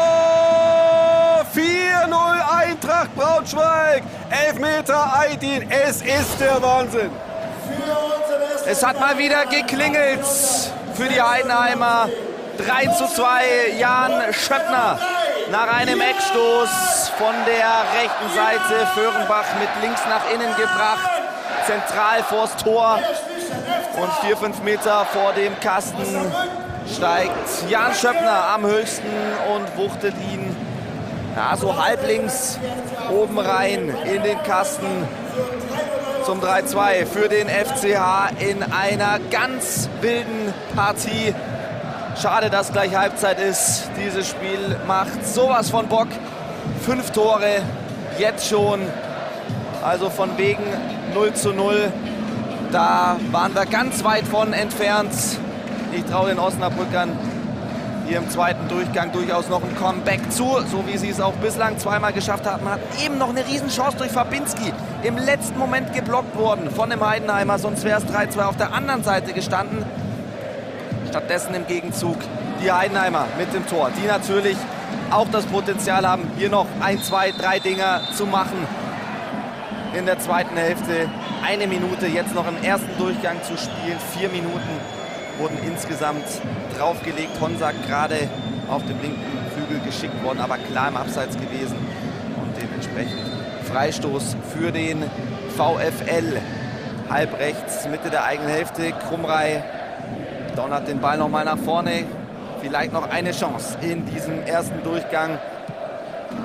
vier null Eintracht Braunschweig. Elfmeter Aydin, es ist der Wahnsinn. Es hat mal wieder geklingelt für die Heidenheimer. drei zu zwei, Jan Schöppner nach einem Eckstoß von der rechten Seite. Föhrenbach mit links nach innen gebracht, zentral vors Tor. Und vier, fünf Meter vor dem Kasten steigt Jan Schöppner am höchsten und wuchtet ihn ja, so halblinks oben rein in den Kasten zum drei zu zwei für den F C H in einer ganz wilden Partie. Schade, dass gleich Halbzeit ist. Dieses Spiel macht sowas von Bock. Fünf Tore jetzt schon. Also von wegen null zu null. Da waren wir ganz weit von entfernt. Ich traue den Osnabrückern hier im zweiten Durchgang durchaus noch ein Comeback zu, so wie sie es auch bislang zweimal geschafft haben. Hat eben noch eine Riesenchance durch Fabinski. Im letzten Moment geblockt worden von dem Heidenheimer, sonst wäre es drei zu zwei auf der anderen Seite gestanden. Stattdessen im Gegenzug die Heidenheimer mit dem Tor, die natürlich auch das Potenzial haben, hier noch ein, zwei, drei Dinger zu machen. In der zweiten Hälfte eine Minute jetzt noch im ersten Durchgang zu spielen. Vier Minuten wurden insgesamt draufgelegt. Honsack gerade auf dem linken Flügel geschickt worden, aber klar im Abseits gewesen. Und dementsprechend Freistoß für den VfL. Halb rechts, Mitte der eigenen Hälfte. Krumrei donnert den Ball nochmal nach vorne. Vielleicht noch eine Chance in diesem ersten Durchgang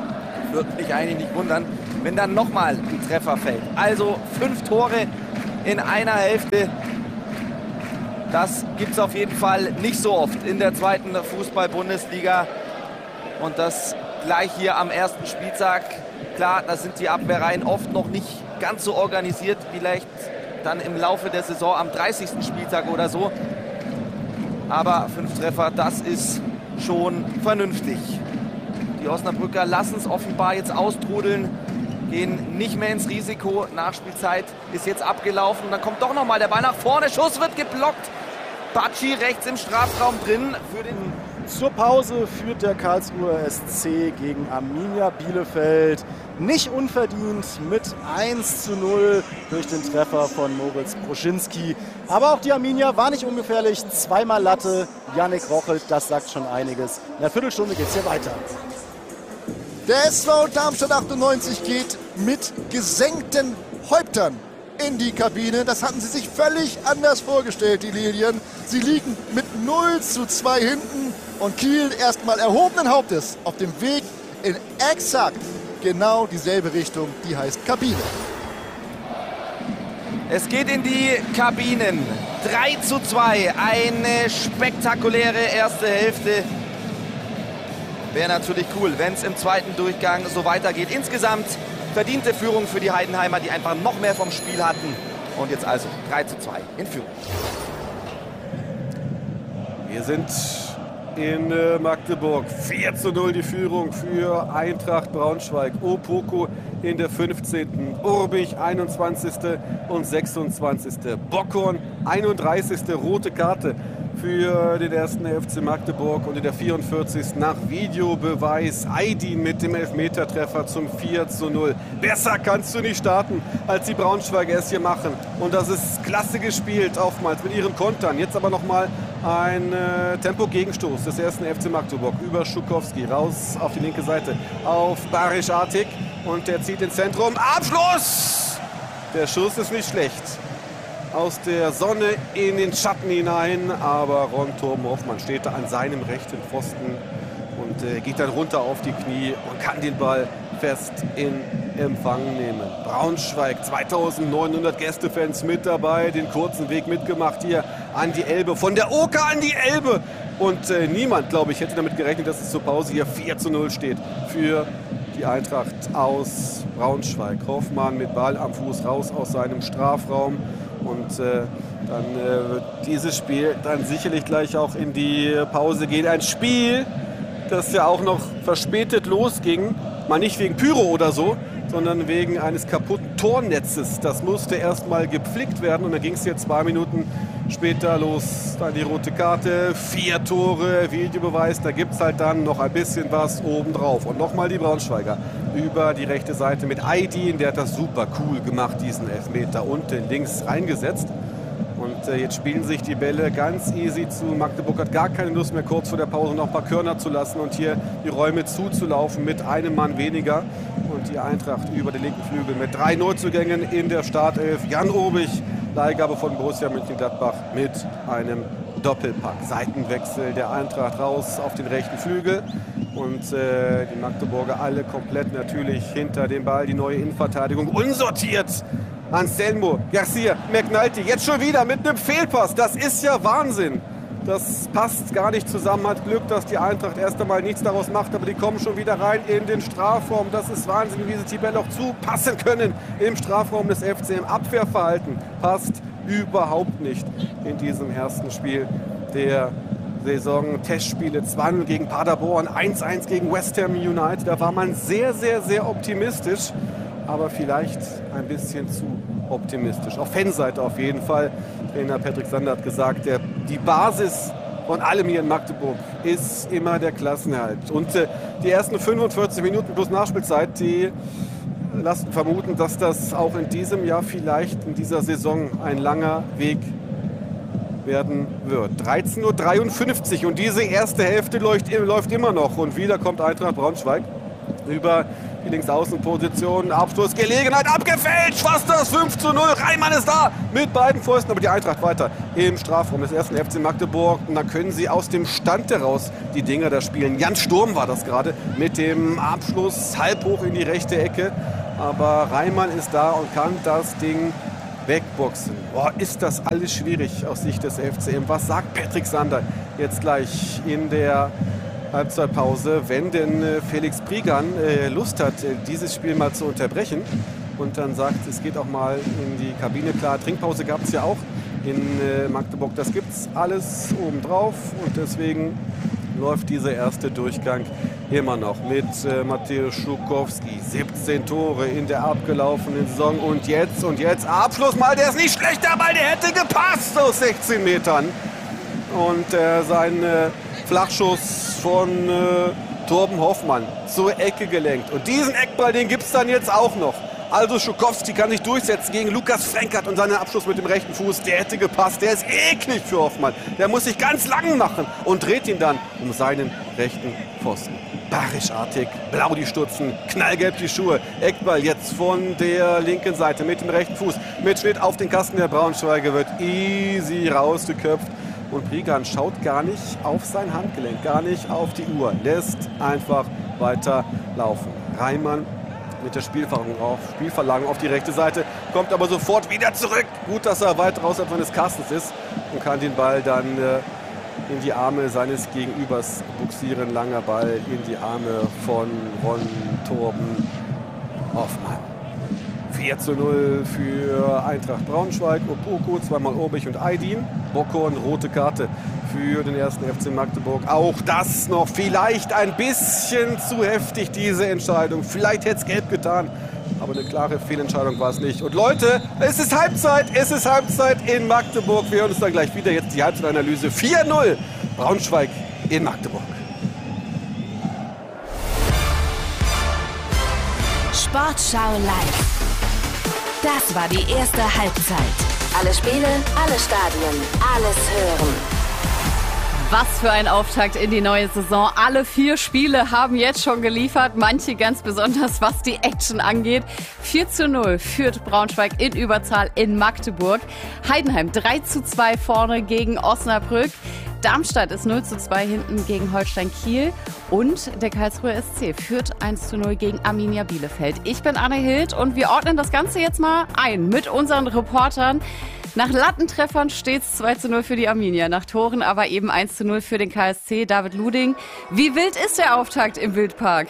würde mich eigentlich nicht wundern, wenn dann nochmal ein Treffer fällt. Also fünf Tore in einer Hälfte. Das gibt es auf jeden Fall nicht so oft in der zweiten Fußball-Bundesliga. Und das gleich hier am ersten Spieltag. Klar, da sind die Abwehrreihen oft noch nicht ganz so organisiert, vielleicht dann im Laufe der Saison am dreißigsten Spieltag oder so. Aber fünf Treffer, das ist schon vernünftig. Die Osnabrücker lassen es offenbar jetzt austrudeln, gehen nicht mehr ins Risiko. Nachspielzeit ist jetzt abgelaufen. Dann kommt doch noch mal der Ball nach vorne. Schuss wird geblockt. Bacci rechts im Strafraum drin für den... Zur Pause führt der Karlsruher S C gegen Arminia Bielefeld. Nicht unverdient mit eins zu null durch den Treffer von Moritz Broschinski. Aber auch die Arminia war nicht ungefährlich. Zweimal Latte, Yannick Rochelt, das sagt schon einiges. In einer Viertelstunde geht es hier weiter. Der S V Darmstadt achtundneunzig geht mit gesenkten Häuptern in die Kabine. Das hatten sie sich völlig anders vorgestellt, die Lilien. Sie liegen mit null zu zwei hinten und Kiel erstmal erhobenen Hauptes auf dem Weg in exakt genau dieselbe Richtung, die heißt Kabine. Es geht in die Kabinen. drei zu zwei, eine spektakuläre erste Hälfte. Wäre natürlich cool, wenn es im zweiten Durchgang so weitergeht. Insgesamt verdiente Führung für die Heidenheimer, die einfach noch mehr vom Spiel hatten. Und jetzt also drei zu zwei in Führung. Wir sind in Magdeburg. vier zu null die Führung für Eintracht Braunschweig. Opoko in der fünfzehnten Urbich einundzwanzigste und sechsundzwanzigste Bockhorn einunddreißigste rote Karte für den ersten F C Magdeburg. Und in der vierundvierzigsten nach Videobeweis Aydin mit dem Elfmetertreffer zum vier zu null. Besser kannst du nicht starten, als die Braunschweiger es hier machen. Und das ist klasse gespielt, oftmals mit ihren Kontern. Jetzt aber nochmal ein äh, Tempo-Gegenstoß des ersten F C Magdeburg über Schukowski. Raus auf die linke Seite auf Barisch Artig. Und der zieht ins Zentrum. Abschluss! Der Schuss ist nicht schlecht. Aus der Sonne in den Schatten hinein, aber Ron Torben Hoffmann steht da an seinem rechten Pfosten und äh, geht dann runter auf die Knie und kann den Ball fest in Empfang nehmen. Braunschweig, zweitausendneunhundert Gästefans mit dabei, den kurzen Weg mitgemacht hier an die Elbe, von der Oker an die Elbe. Und äh, niemand, glaube ich, hätte damit gerechnet, dass es zur Pause hier vier zu null steht für die Eintracht aus Braunschweig. Hoffmann mit Ball am Fuß raus aus seinem Strafraum. Und äh, dann äh, wird dieses Spiel dann sicherlich gleich auch in die Pause gehen. Ein Spiel, das ja auch noch verspätet losging. Mal nicht wegen Pyro oder so, sondern wegen eines kaputten Tornetzes. Das musste erstmal gepflegt werden und dann ging es jetzt zwei Minuten später los. Dann die rote Karte, vier Tore, Videobeweis. Da gibt es halt dann noch ein bisschen was obendrauf. Und nochmal die Braunschweiger über die rechte Seite mit Aydin. Der hat das super cool gemacht, diesen Elfmeter unten links reingesetzt. Und äh, jetzt spielen sich die Bälle ganz easy zu. Magdeburg hat gar keine Lust mehr, kurz vor der Pause noch ein paar Körner zu lassen und hier die Räume zuzulaufen mit einem Mann weniger. Und die Eintracht über den linken Flügel mit drei Neuzugängen in der Startelf. Jan Urbich, Leihgabe von Borussia Mönchengladbach mit einem Doppelpack. Seitenwechsel der Eintracht raus auf den rechten Flügel. Und äh, die Magdeburger alle komplett natürlich hinter dem Ball. Die neue Innenverteidigung unsortiert. Anselmo, Garcia, McNulty, jetzt schon wieder mit einem Fehlpass. Das ist ja Wahnsinn. Das passt gar nicht zusammen. Hat Glück, dass die Eintracht erst einmal nichts daraus macht. Aber die kommen schon wieder rein in den Strafraum. Das ist Wahnsinn, wie sie die Bälle auch zupassen können im Strafraum des F C. Im Abwehrverhalten passt überhaupt nicht in diesem ersten Spiel der Saison. Testspiele zwei null gegen Paderborn, eins eins gegen West Ham United. Da war man sehr, sehr, sehr optimistisch. Aber vielleicht ein bisschen zu optimistisch. Auf Fanseite auf jeden Fall. Trainer Patrick Sander hat gesagt, der, die Basis von allem hier in Magdeburg ist immer der Klassenerhalt. Und äh, die ersten fünfundvierzig Minuten plus Nachspielzeit, die lassen vermuten, dass das auch in diesem Jahr vielleicht in dieser Saison ein langer Weg werden wird. dreizehn Uhr dreiundfünfzig und diese erste Hälfte läuft, läuft immer noch. Und wieder kommt Eintracht Braunschweig. Über die Linksaußenposition, Abschlussgelegenheit, abgefälscht, fast das fünf zu null. Reimann ist da mit beiden Pfosten, aber die Eintracht weiter im Strafraum des ersten F C Magdeburg. Und dann können sie aus dem Stand heraus die Dinger da spielen. Jan Sturm war das gerade mit dem Abschluss halb hoch in die rechte Ecke. Aber Reimann ist da und kann das Ding wegboxen. Boah, ist das alles schwierig aus Sicht des F C M. Was sagt Patrick Sander jetzt gleich in der Halbzeitpause, wenn denn äh, Felix Prigan äh, Lust hat, äh, dieses Spiel mal zu unterbrechen und dann sagt, es geht auch mal in die Kabine. Klar, Trinkpause gab es ja auch in äh, Magdeburg. Das gibt es alles obendrauf und deswegen läuft dieser erste Durchgang immer noch mit äh, Mateusz Schukowski. siebzehn Tore in der abgelaufenen Saison und jetzt und jetzt Abschluss mal, der ist nicht schlecht, der Ball, der hätte gepasst aus sechzehn Metern. Und äh, sein äh, Flachschuss von äh, Torben Hoffmann zur Ecke gelenkt. Und diesen Eckball, den gibt es dann jetzt auch noch. Also Schukowski kann sich durchsetzen gegen Lukas Frenkert und seinen Abschluss mit dem rechten Fuß. Der hätte gepasst. Der ist eklig für Hoffmann. Der muss sich ganz lang machen und dreht ihn dann um seinen rechten Pfosten. Barischartig, blau die Stutzen, knallgelb die Schuhe. Eckball jetzt von der linken Seite mit dem rechten Fuß. Mit Schnitt auf den Kasten der Braunschweiger wird easy rausgeköpft. Und Prigan schaut gar nicht auf sein Handgelenk, gar nicht auf die Uhr. Lässt einfach weiter laufen. Reimann mit der Spielverlangung auf, Spielverlangung auf die rechte Seite, kommt aber sofort wieder zurück. Gut, dass er weit raus seines Kastens ist und kann den Ball dann äh, in die Arme seines Gegenübers buxieren. Langer Ball in die Arme von Ron Torben Hoffmann. vier zu null für Eintracht Braunschweig. Opoku, zweimal Urbich und Aydin. Bockhorn, rote Karte für den ersten F C Magdeburg. Auch das noch vielleicht ein bisschen zu heftig, diese Entscheidung. Vielleicht hätte es gelb getan, aber eine klare Fehlentscheidung war es nicht. Und Leute, es ist Halbzeit, es ist Halbzeit in Magdeburg. Wir hören uns dann gleich wieder. Jetzt die Halbzeitanalyse. vier null Braunschweig in Magdeburg. Sportschau live. Das war die erste Halbzeit. Alle Spiele, alle Stadien, alles hören. Was für ein Auftakt in die neue Saison. Alle vier Spiele haben jetzt schon geliefert. Manche ganz besonders, was die Action angeht. vier zu null führt Braunschweig in Überzahl in Magdeburg. Heidenheim drei zu zwei vorne gegen Osnabrück. Darmstadt ist null zu zwei hinten gegen Holstein Kiel. Und der Karlsruher S C führt eins zu null gegen Arminia Bielefeld. Ich bin Anne Hild und wir ordnen das Ganze jetzt mal ein mit unseren Reportern. Nach Lattentreffern steht es zwei zu null für die Arminia, nach Toren aber eben eins zu null für den K S C. David Luding, wie wild ist der Auftakt im Wildpark?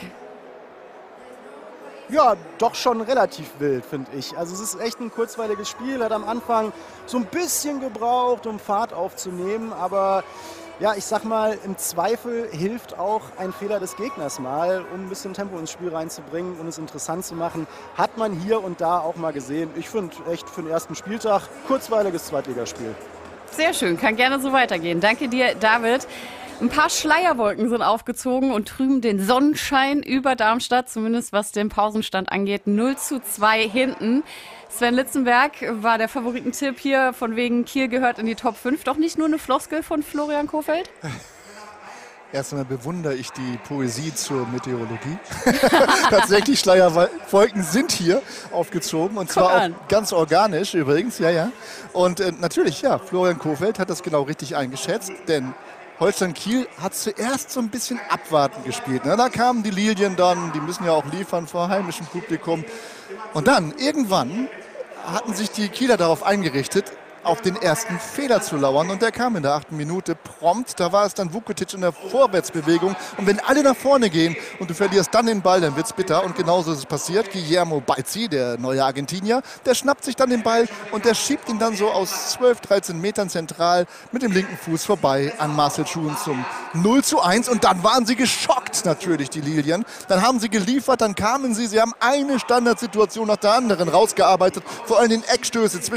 Ja, doch schon relativ wild, finde ich. Also es ist echt ein kurzweiliges Spiel, hat am Anfang so ein bisschen gebraucht, um Fahrt aufzunehmen, aber ja, ich sag mal, im Zweifel hilft auch ein Fehler des Gegners mal, um ein bisschen Tempo ins Spiel reinzubringen und es interessant zu machen. Hat man hier und da auch mal gesehen. Ich finde echt für den ersten Spieltag kurzweiliges Zweitligaspiel. Sehr schön, kann gerne so weitergehen. Danke dir, David. Ein paar Schleierwolken sind aufgezogen und trüben den Sonnenschein über Darmstadt, zumindest was den Pausenstand angeht. null zu zwei hinten. Sven Litzenberg war der Favoritentipp hier, von wegen Kiel gehört in die Top fünf. Doch nicht nur eine Floskel von Florian Kohfeldt? Erst einmal bewundere ich die Poesie zur Meteorologie. Tatsächlich, Schleierwolken sind hier aufgezogen und Guck zwar an. auch ganz organisch übrigens, ja, ja. Und äh, natürlich, ja, Florian Kohfeldt hat das genau richtig eingeschätzt, denn Holstein Kiel hat zuerst so ein bisschen abwarten gespielt. Ne? Da kamen die Lilien dann, die müssen ja auch liefern vor heimischem Publikum. Und dann, irgendwann, hatten sich die Kieler darauf eingerichtet, auf den ersten Fehler zu lauern. Und der kam in der achten Minute prompt. Da war es dann Vukotic in der Vorwärtsbewegung. Und wenn alle nach vorne gehen und du verlierst dann den Ball, dann wird's bitter. Und genauso ist es passiert. Guillermo Baizzi, der neue Argentinier, der schnappt sich dann den Ball und der schiebt ihn dann so aus zwölf, dreizehn Metern zentral mit dem linken Fuß vorbei an Marcel Schuhen zum null zu eins. Und dann waren sie geschockt, natürlich, die Lilien. Dann haben sie geliefert, dann kamen sie. Sie haben eine Standardsituation nach der anderen rausgearbeitet. Vor allem den Eckstöße zwischen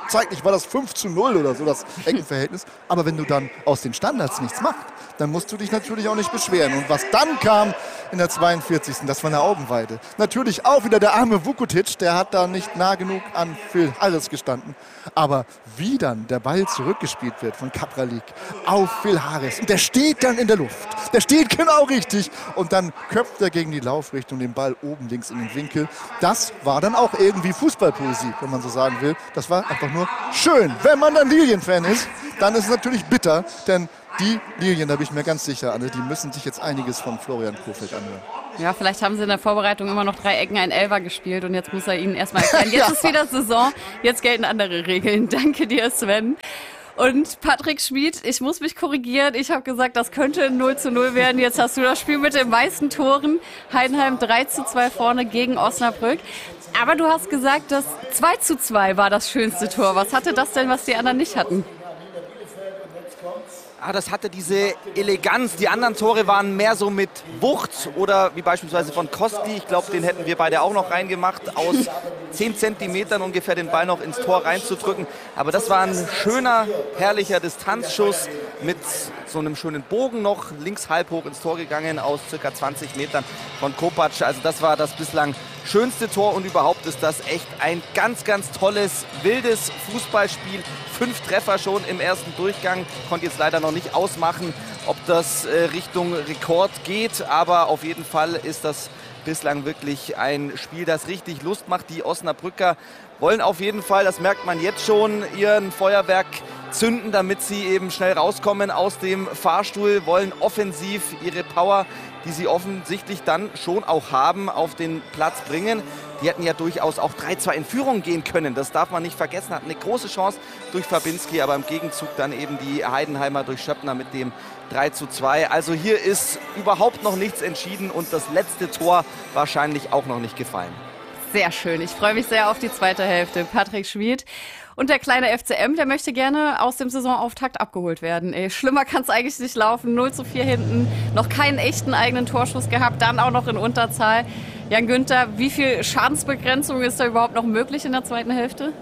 zeitlich war das fünf zu null oder so, das Eckenverhältnis. Aber wenn du dann aus den Standards nichts machst, dann musst du dich natürlich auch nicht beschweren. Und was dann kam in der zweiundvierzigsten Das war eine Augenweide. Natürlich auch wieder der arme Vukotic, der hat da nicht nah genug an Phil Harris gestanden. Aber wie dann der Ball zurückgespielt wird von Kapralik auf Phil Harris. Und der steht dann in der Luft. Der steht genau richtig. Und dann köpft er gegen die Laufrichtung den Ball oben links in den Winkel. Das war dann auch irgendwie Fußballpoesie, wenn man so sagen will. Das war einfach nur schön. Wenn man dann Lilien-Fan ist, dann ist es natürlich bitter, denn die Lilien, da bin ich mir ganz sicher, Anne, die müssen sich jetzt einiges von Florian Kohfeldt anhören. Ja, vielleicht haben sie in der Vorbereitung immer noch drei Ecken, ein Elfer gespielt und jetzt muss er ihnen erstmal erklären. Jetzt ja. ist wieder Saison, jetzt gelten andere Regeln. Danke dir, Sven. Und Patrick Schmid, ich muss mich korrigieren. Ich habe gesagt, das könnte null zu null werden. Jetzt hast du das Spiel mit den meisten Toren. Heidenheim drei zu zwei vorne gegen Osnabrück. Aber du hast gesagt, das zwei zu zwei war das schönste Tor. Was hatte das denn, was die anderen nicht hatten? Ah, das hatte diese Eleganz. Die anderen Tore waren mehr so mit Wucht oder wie beispielsweise von Kostli. Ich glaube, den hätten wir beide auch noch reingemacht. Aus zehn Zentimetern ungefähr den Ball noch ins Tor reinzudrücken. Aber das war ein schöner, herrlicher Distanzschuss mit so einem schönen Bogen noch. Links halb hoch ins Tor gegangen aus circa zwanzig Metern von Kopac. Also das war das bislang schönste Tor und überhaupt ist das echt ein ganz, ganz tolles, wildes Fußballspiel. Fünf Treffer schon im ersten Durchgang. Konnte jetzt leider noch nicht ausmachen, ob das äh, Richtung Rekord geht. Aber auf jeden Fall ist das bislang wirklich ein Spiel, das richtig Lust macht. Die Osnabrücker wollen auf jeden Fall, das merkt man jetzt schon, ihren Feuerwerk zünden, damit sie eben schnell rauskommen aus dem Fahrstuhl, wollen offensiv ihre Power, die sie offensichtlich dann schon auch haben, auf den Platz bringen. Die hätten ja durchaus auch drei zwei in Führung gehen können. Das darf man nicht vergessen. Hatten eine große Chance durch Fabinski, aber im Gegenzug dann eben die Heidenheimer durch Schöppner mit dem drei zu zwei. Also hier ist überhaupt noch nichts entschieden und das letzte Tor wahrscheinlich auch noch nicht gefallen. Sehr schön. Ich freue mich sehr auf die zweite Hälfte. Patrick Schmid. Und der kleine F C M, der möchte gerne aus dem Saisonauftakt abgeholt werden. Ey, schlimmer kann es eigentlich nicht laufen. null zu vier hinten, noch keinen echten eigenen Torschuss gehabt, dann auch noch in Unterzahl. Jan Günther, wie viel Schadensbegrenzung ist da überhaupt noch möglich in der zweiten Hälfte?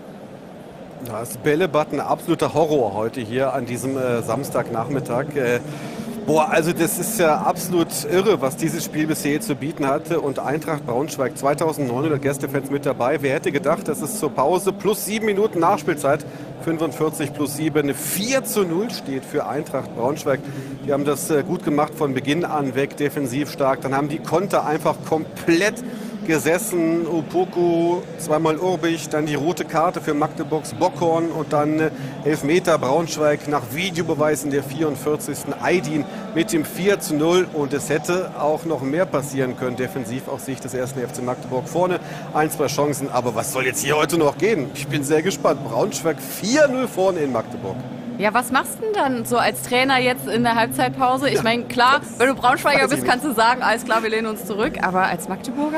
Das Bällebad ein absoluter Horror heute hier an diesem äh, Samstagnachmittag. Äh, Boah, also das ist ja absolut irre, was dieses Spiel bisher zu bieten hatte. Und Eintracht Braunschweig, zweitausendneunhundert Gästefans mit dabei. Wer hätte gedacht, dass es zur Pause plus sieben Minuten Nachspielzeit, fünfundvierzig plus sieben, vier zu null steht für Eintracht Braunschweig. Die haben das gut gemacht von Beginn an weg, defensiv stark. Dann haben die Konter einfach komplett gesessen. Opoku, zweimal Urbich, dann die rote Karte für Magdeburgs Bockhorn und dann Elfmeter Braunschweig nach Videobeweis in der vierundvierzigsten Aydin mit dem vier zu null und es hätte auch noch mehr passieren können. Defensiv aus Sicht des ersten F C Magdeburg vorne. Ein, zwei Chancen, aber was soll jetzt hier heute noch gehen? Ich bin sehr gespannt. Braunschweig vier null vorne in Magdeburg. Ja, was machst du denn dann so als Trainer jetzt in der Halbzeitpause? Ich meine, klar, wenn du Braunschweiger bist, kannst du sagen, alles klar, wir lehnen uns zurück, aber als Magdeburger?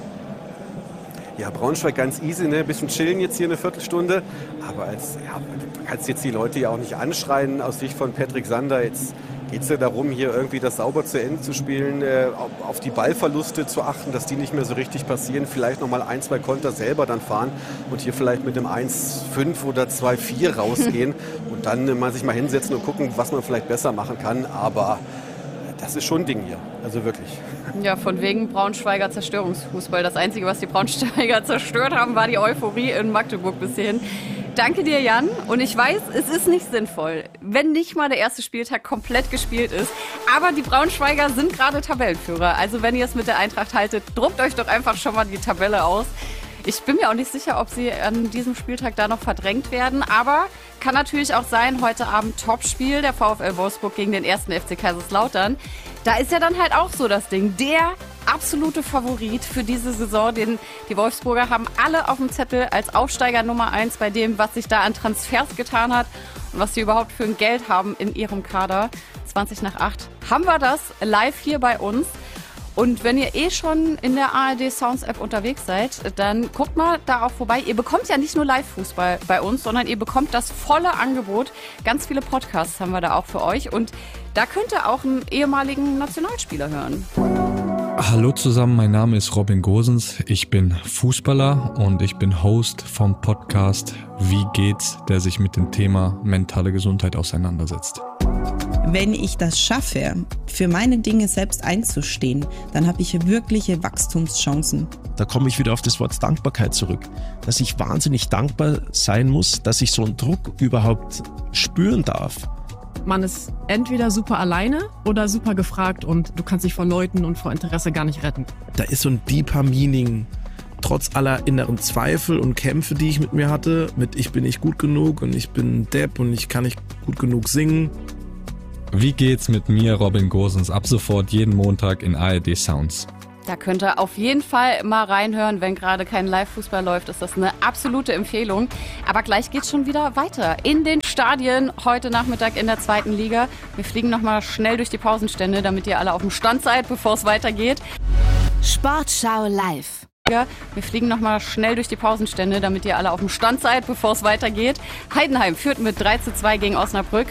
Ja, Braunschweig ganz easy, ne? Ein bisschen chillen jetzt hier eine Viertelstunde. Aber als, ja, du kannst jetzt die Leute ja auch nicht anschreien aus Sicht von Patrick Sander. Jetzt geht es ja darum, hier irgendwie das sauber zu Ende zu spielen, äh, auf die Ballverluste zu achten, dass die nicht mehr so richtig passieren. Vielleicht nochmal ein, zwei Konter selber dann fahren und hier vielleicht mit dem eins fünf oder zwei vier rausgehen und dann äh, mal sich mal hinsetzen und gucken, was man vielleicht besser machen kann. Aber das ist schon ein Ding hier, also wirklich. Ja, von wegen Braunschweiger Zerstörungsfußball. Das Einzige, was die Braunschweiger zerstört haben, war die Euphorie in Magdeburg bis hierhin. Danke dir, Jan. Und ich weiß, es ist nicht sinnvoll, wenn nicht mal der erste Spieltag komplett gespielt ist. Aber die Braunschweiger sind gerade Tabellenführer. Also wenn ihr es mit der Eintracht haltet, druckt euch doch einfach schon mal die Tabelle aus. Ich bin mir auch nicht sicher, ob sie an diesem Spieltag da noch verdrängt werden. Aber kann natürlich auch sein, heute Abend Topspiel der VfL Wolfsburg gegen den ersten F C Kaiserslautern. Da ist ja dann halt auch so das Ding. Der absolute Favorit für diese Saison. Den, die Wolfsburger haben alle auf dem Zettel als Aufsteiger Nummer eins bei dem, was sich da an Transfers getan hat und was sie überhaupt für ein Geld haben in ihrem Kader. zwanzig nach acht haben wir das live hier bei uns. Und wenn ihr eh schon in der A R D Sounds App unterwegs seid, dann guckt mal da auch vorbei. Ihr bekommt ja nicht nur Live-Fußball bei uns, sondern ihr bekommt das volle Angebot. Ganz viele Podcasts haben wir da auch für euch. Und da könnt ihr auch einen ehemaligen Nationalspieler hören. Hallo zusammen, mein Name ist Robin Gosens. Ich bin Fußballer und ich bin Host vom Podcast Wie geht's?, der sich mit dem Thema mentale Gesundheit auseinandersetzt. Wenn ich das schaffe, für meine Dinge selbst einzustehen, dann habe ich wirkliche Wachstumschancen. Da komme ich wieder auf das Wort Dankbarkeit zurück, dass ich wahnsinnig dankbar sein muss, dass ich so einen Druck überhaupt spüren darf. Man ist entweder super alleine oder super gefragt und du kannst dich vor Leuten und vor Interesse gar nicht retten. Da ist so ein deeper Meaning, trotz aller inneren Zweifel und Kämpfe, die ich mit mir hatte, mit ich bin nicht gut genug und ich bin Depp und ich kann nicht gut genug singen. Wie geht's mit mir, Robin Gosens? Ab sofort jeden Montag in A R D Sounds. Da könnt ihr auf jeden Fall mal reinhören, wenn gerade kein Live-Fußball läuft, ist das eine absolute Empfehlung. Aber gleich geht's schon wieder weiter in den Stadien heute Nachmittag in der zweiten Liga. Wir fliegen nochmal schnell durch die Pausenstände, damit ihr alle auf dem Stand seid, bevor es weitergeht. Sportschau live. Wir fliegen nochmal schnell durch die Pausenstände, damit ihr alle auf dem Stand seid, bevor es weitergeht. Heidenheim führt mit drei zu zwei gegen Osnabrück.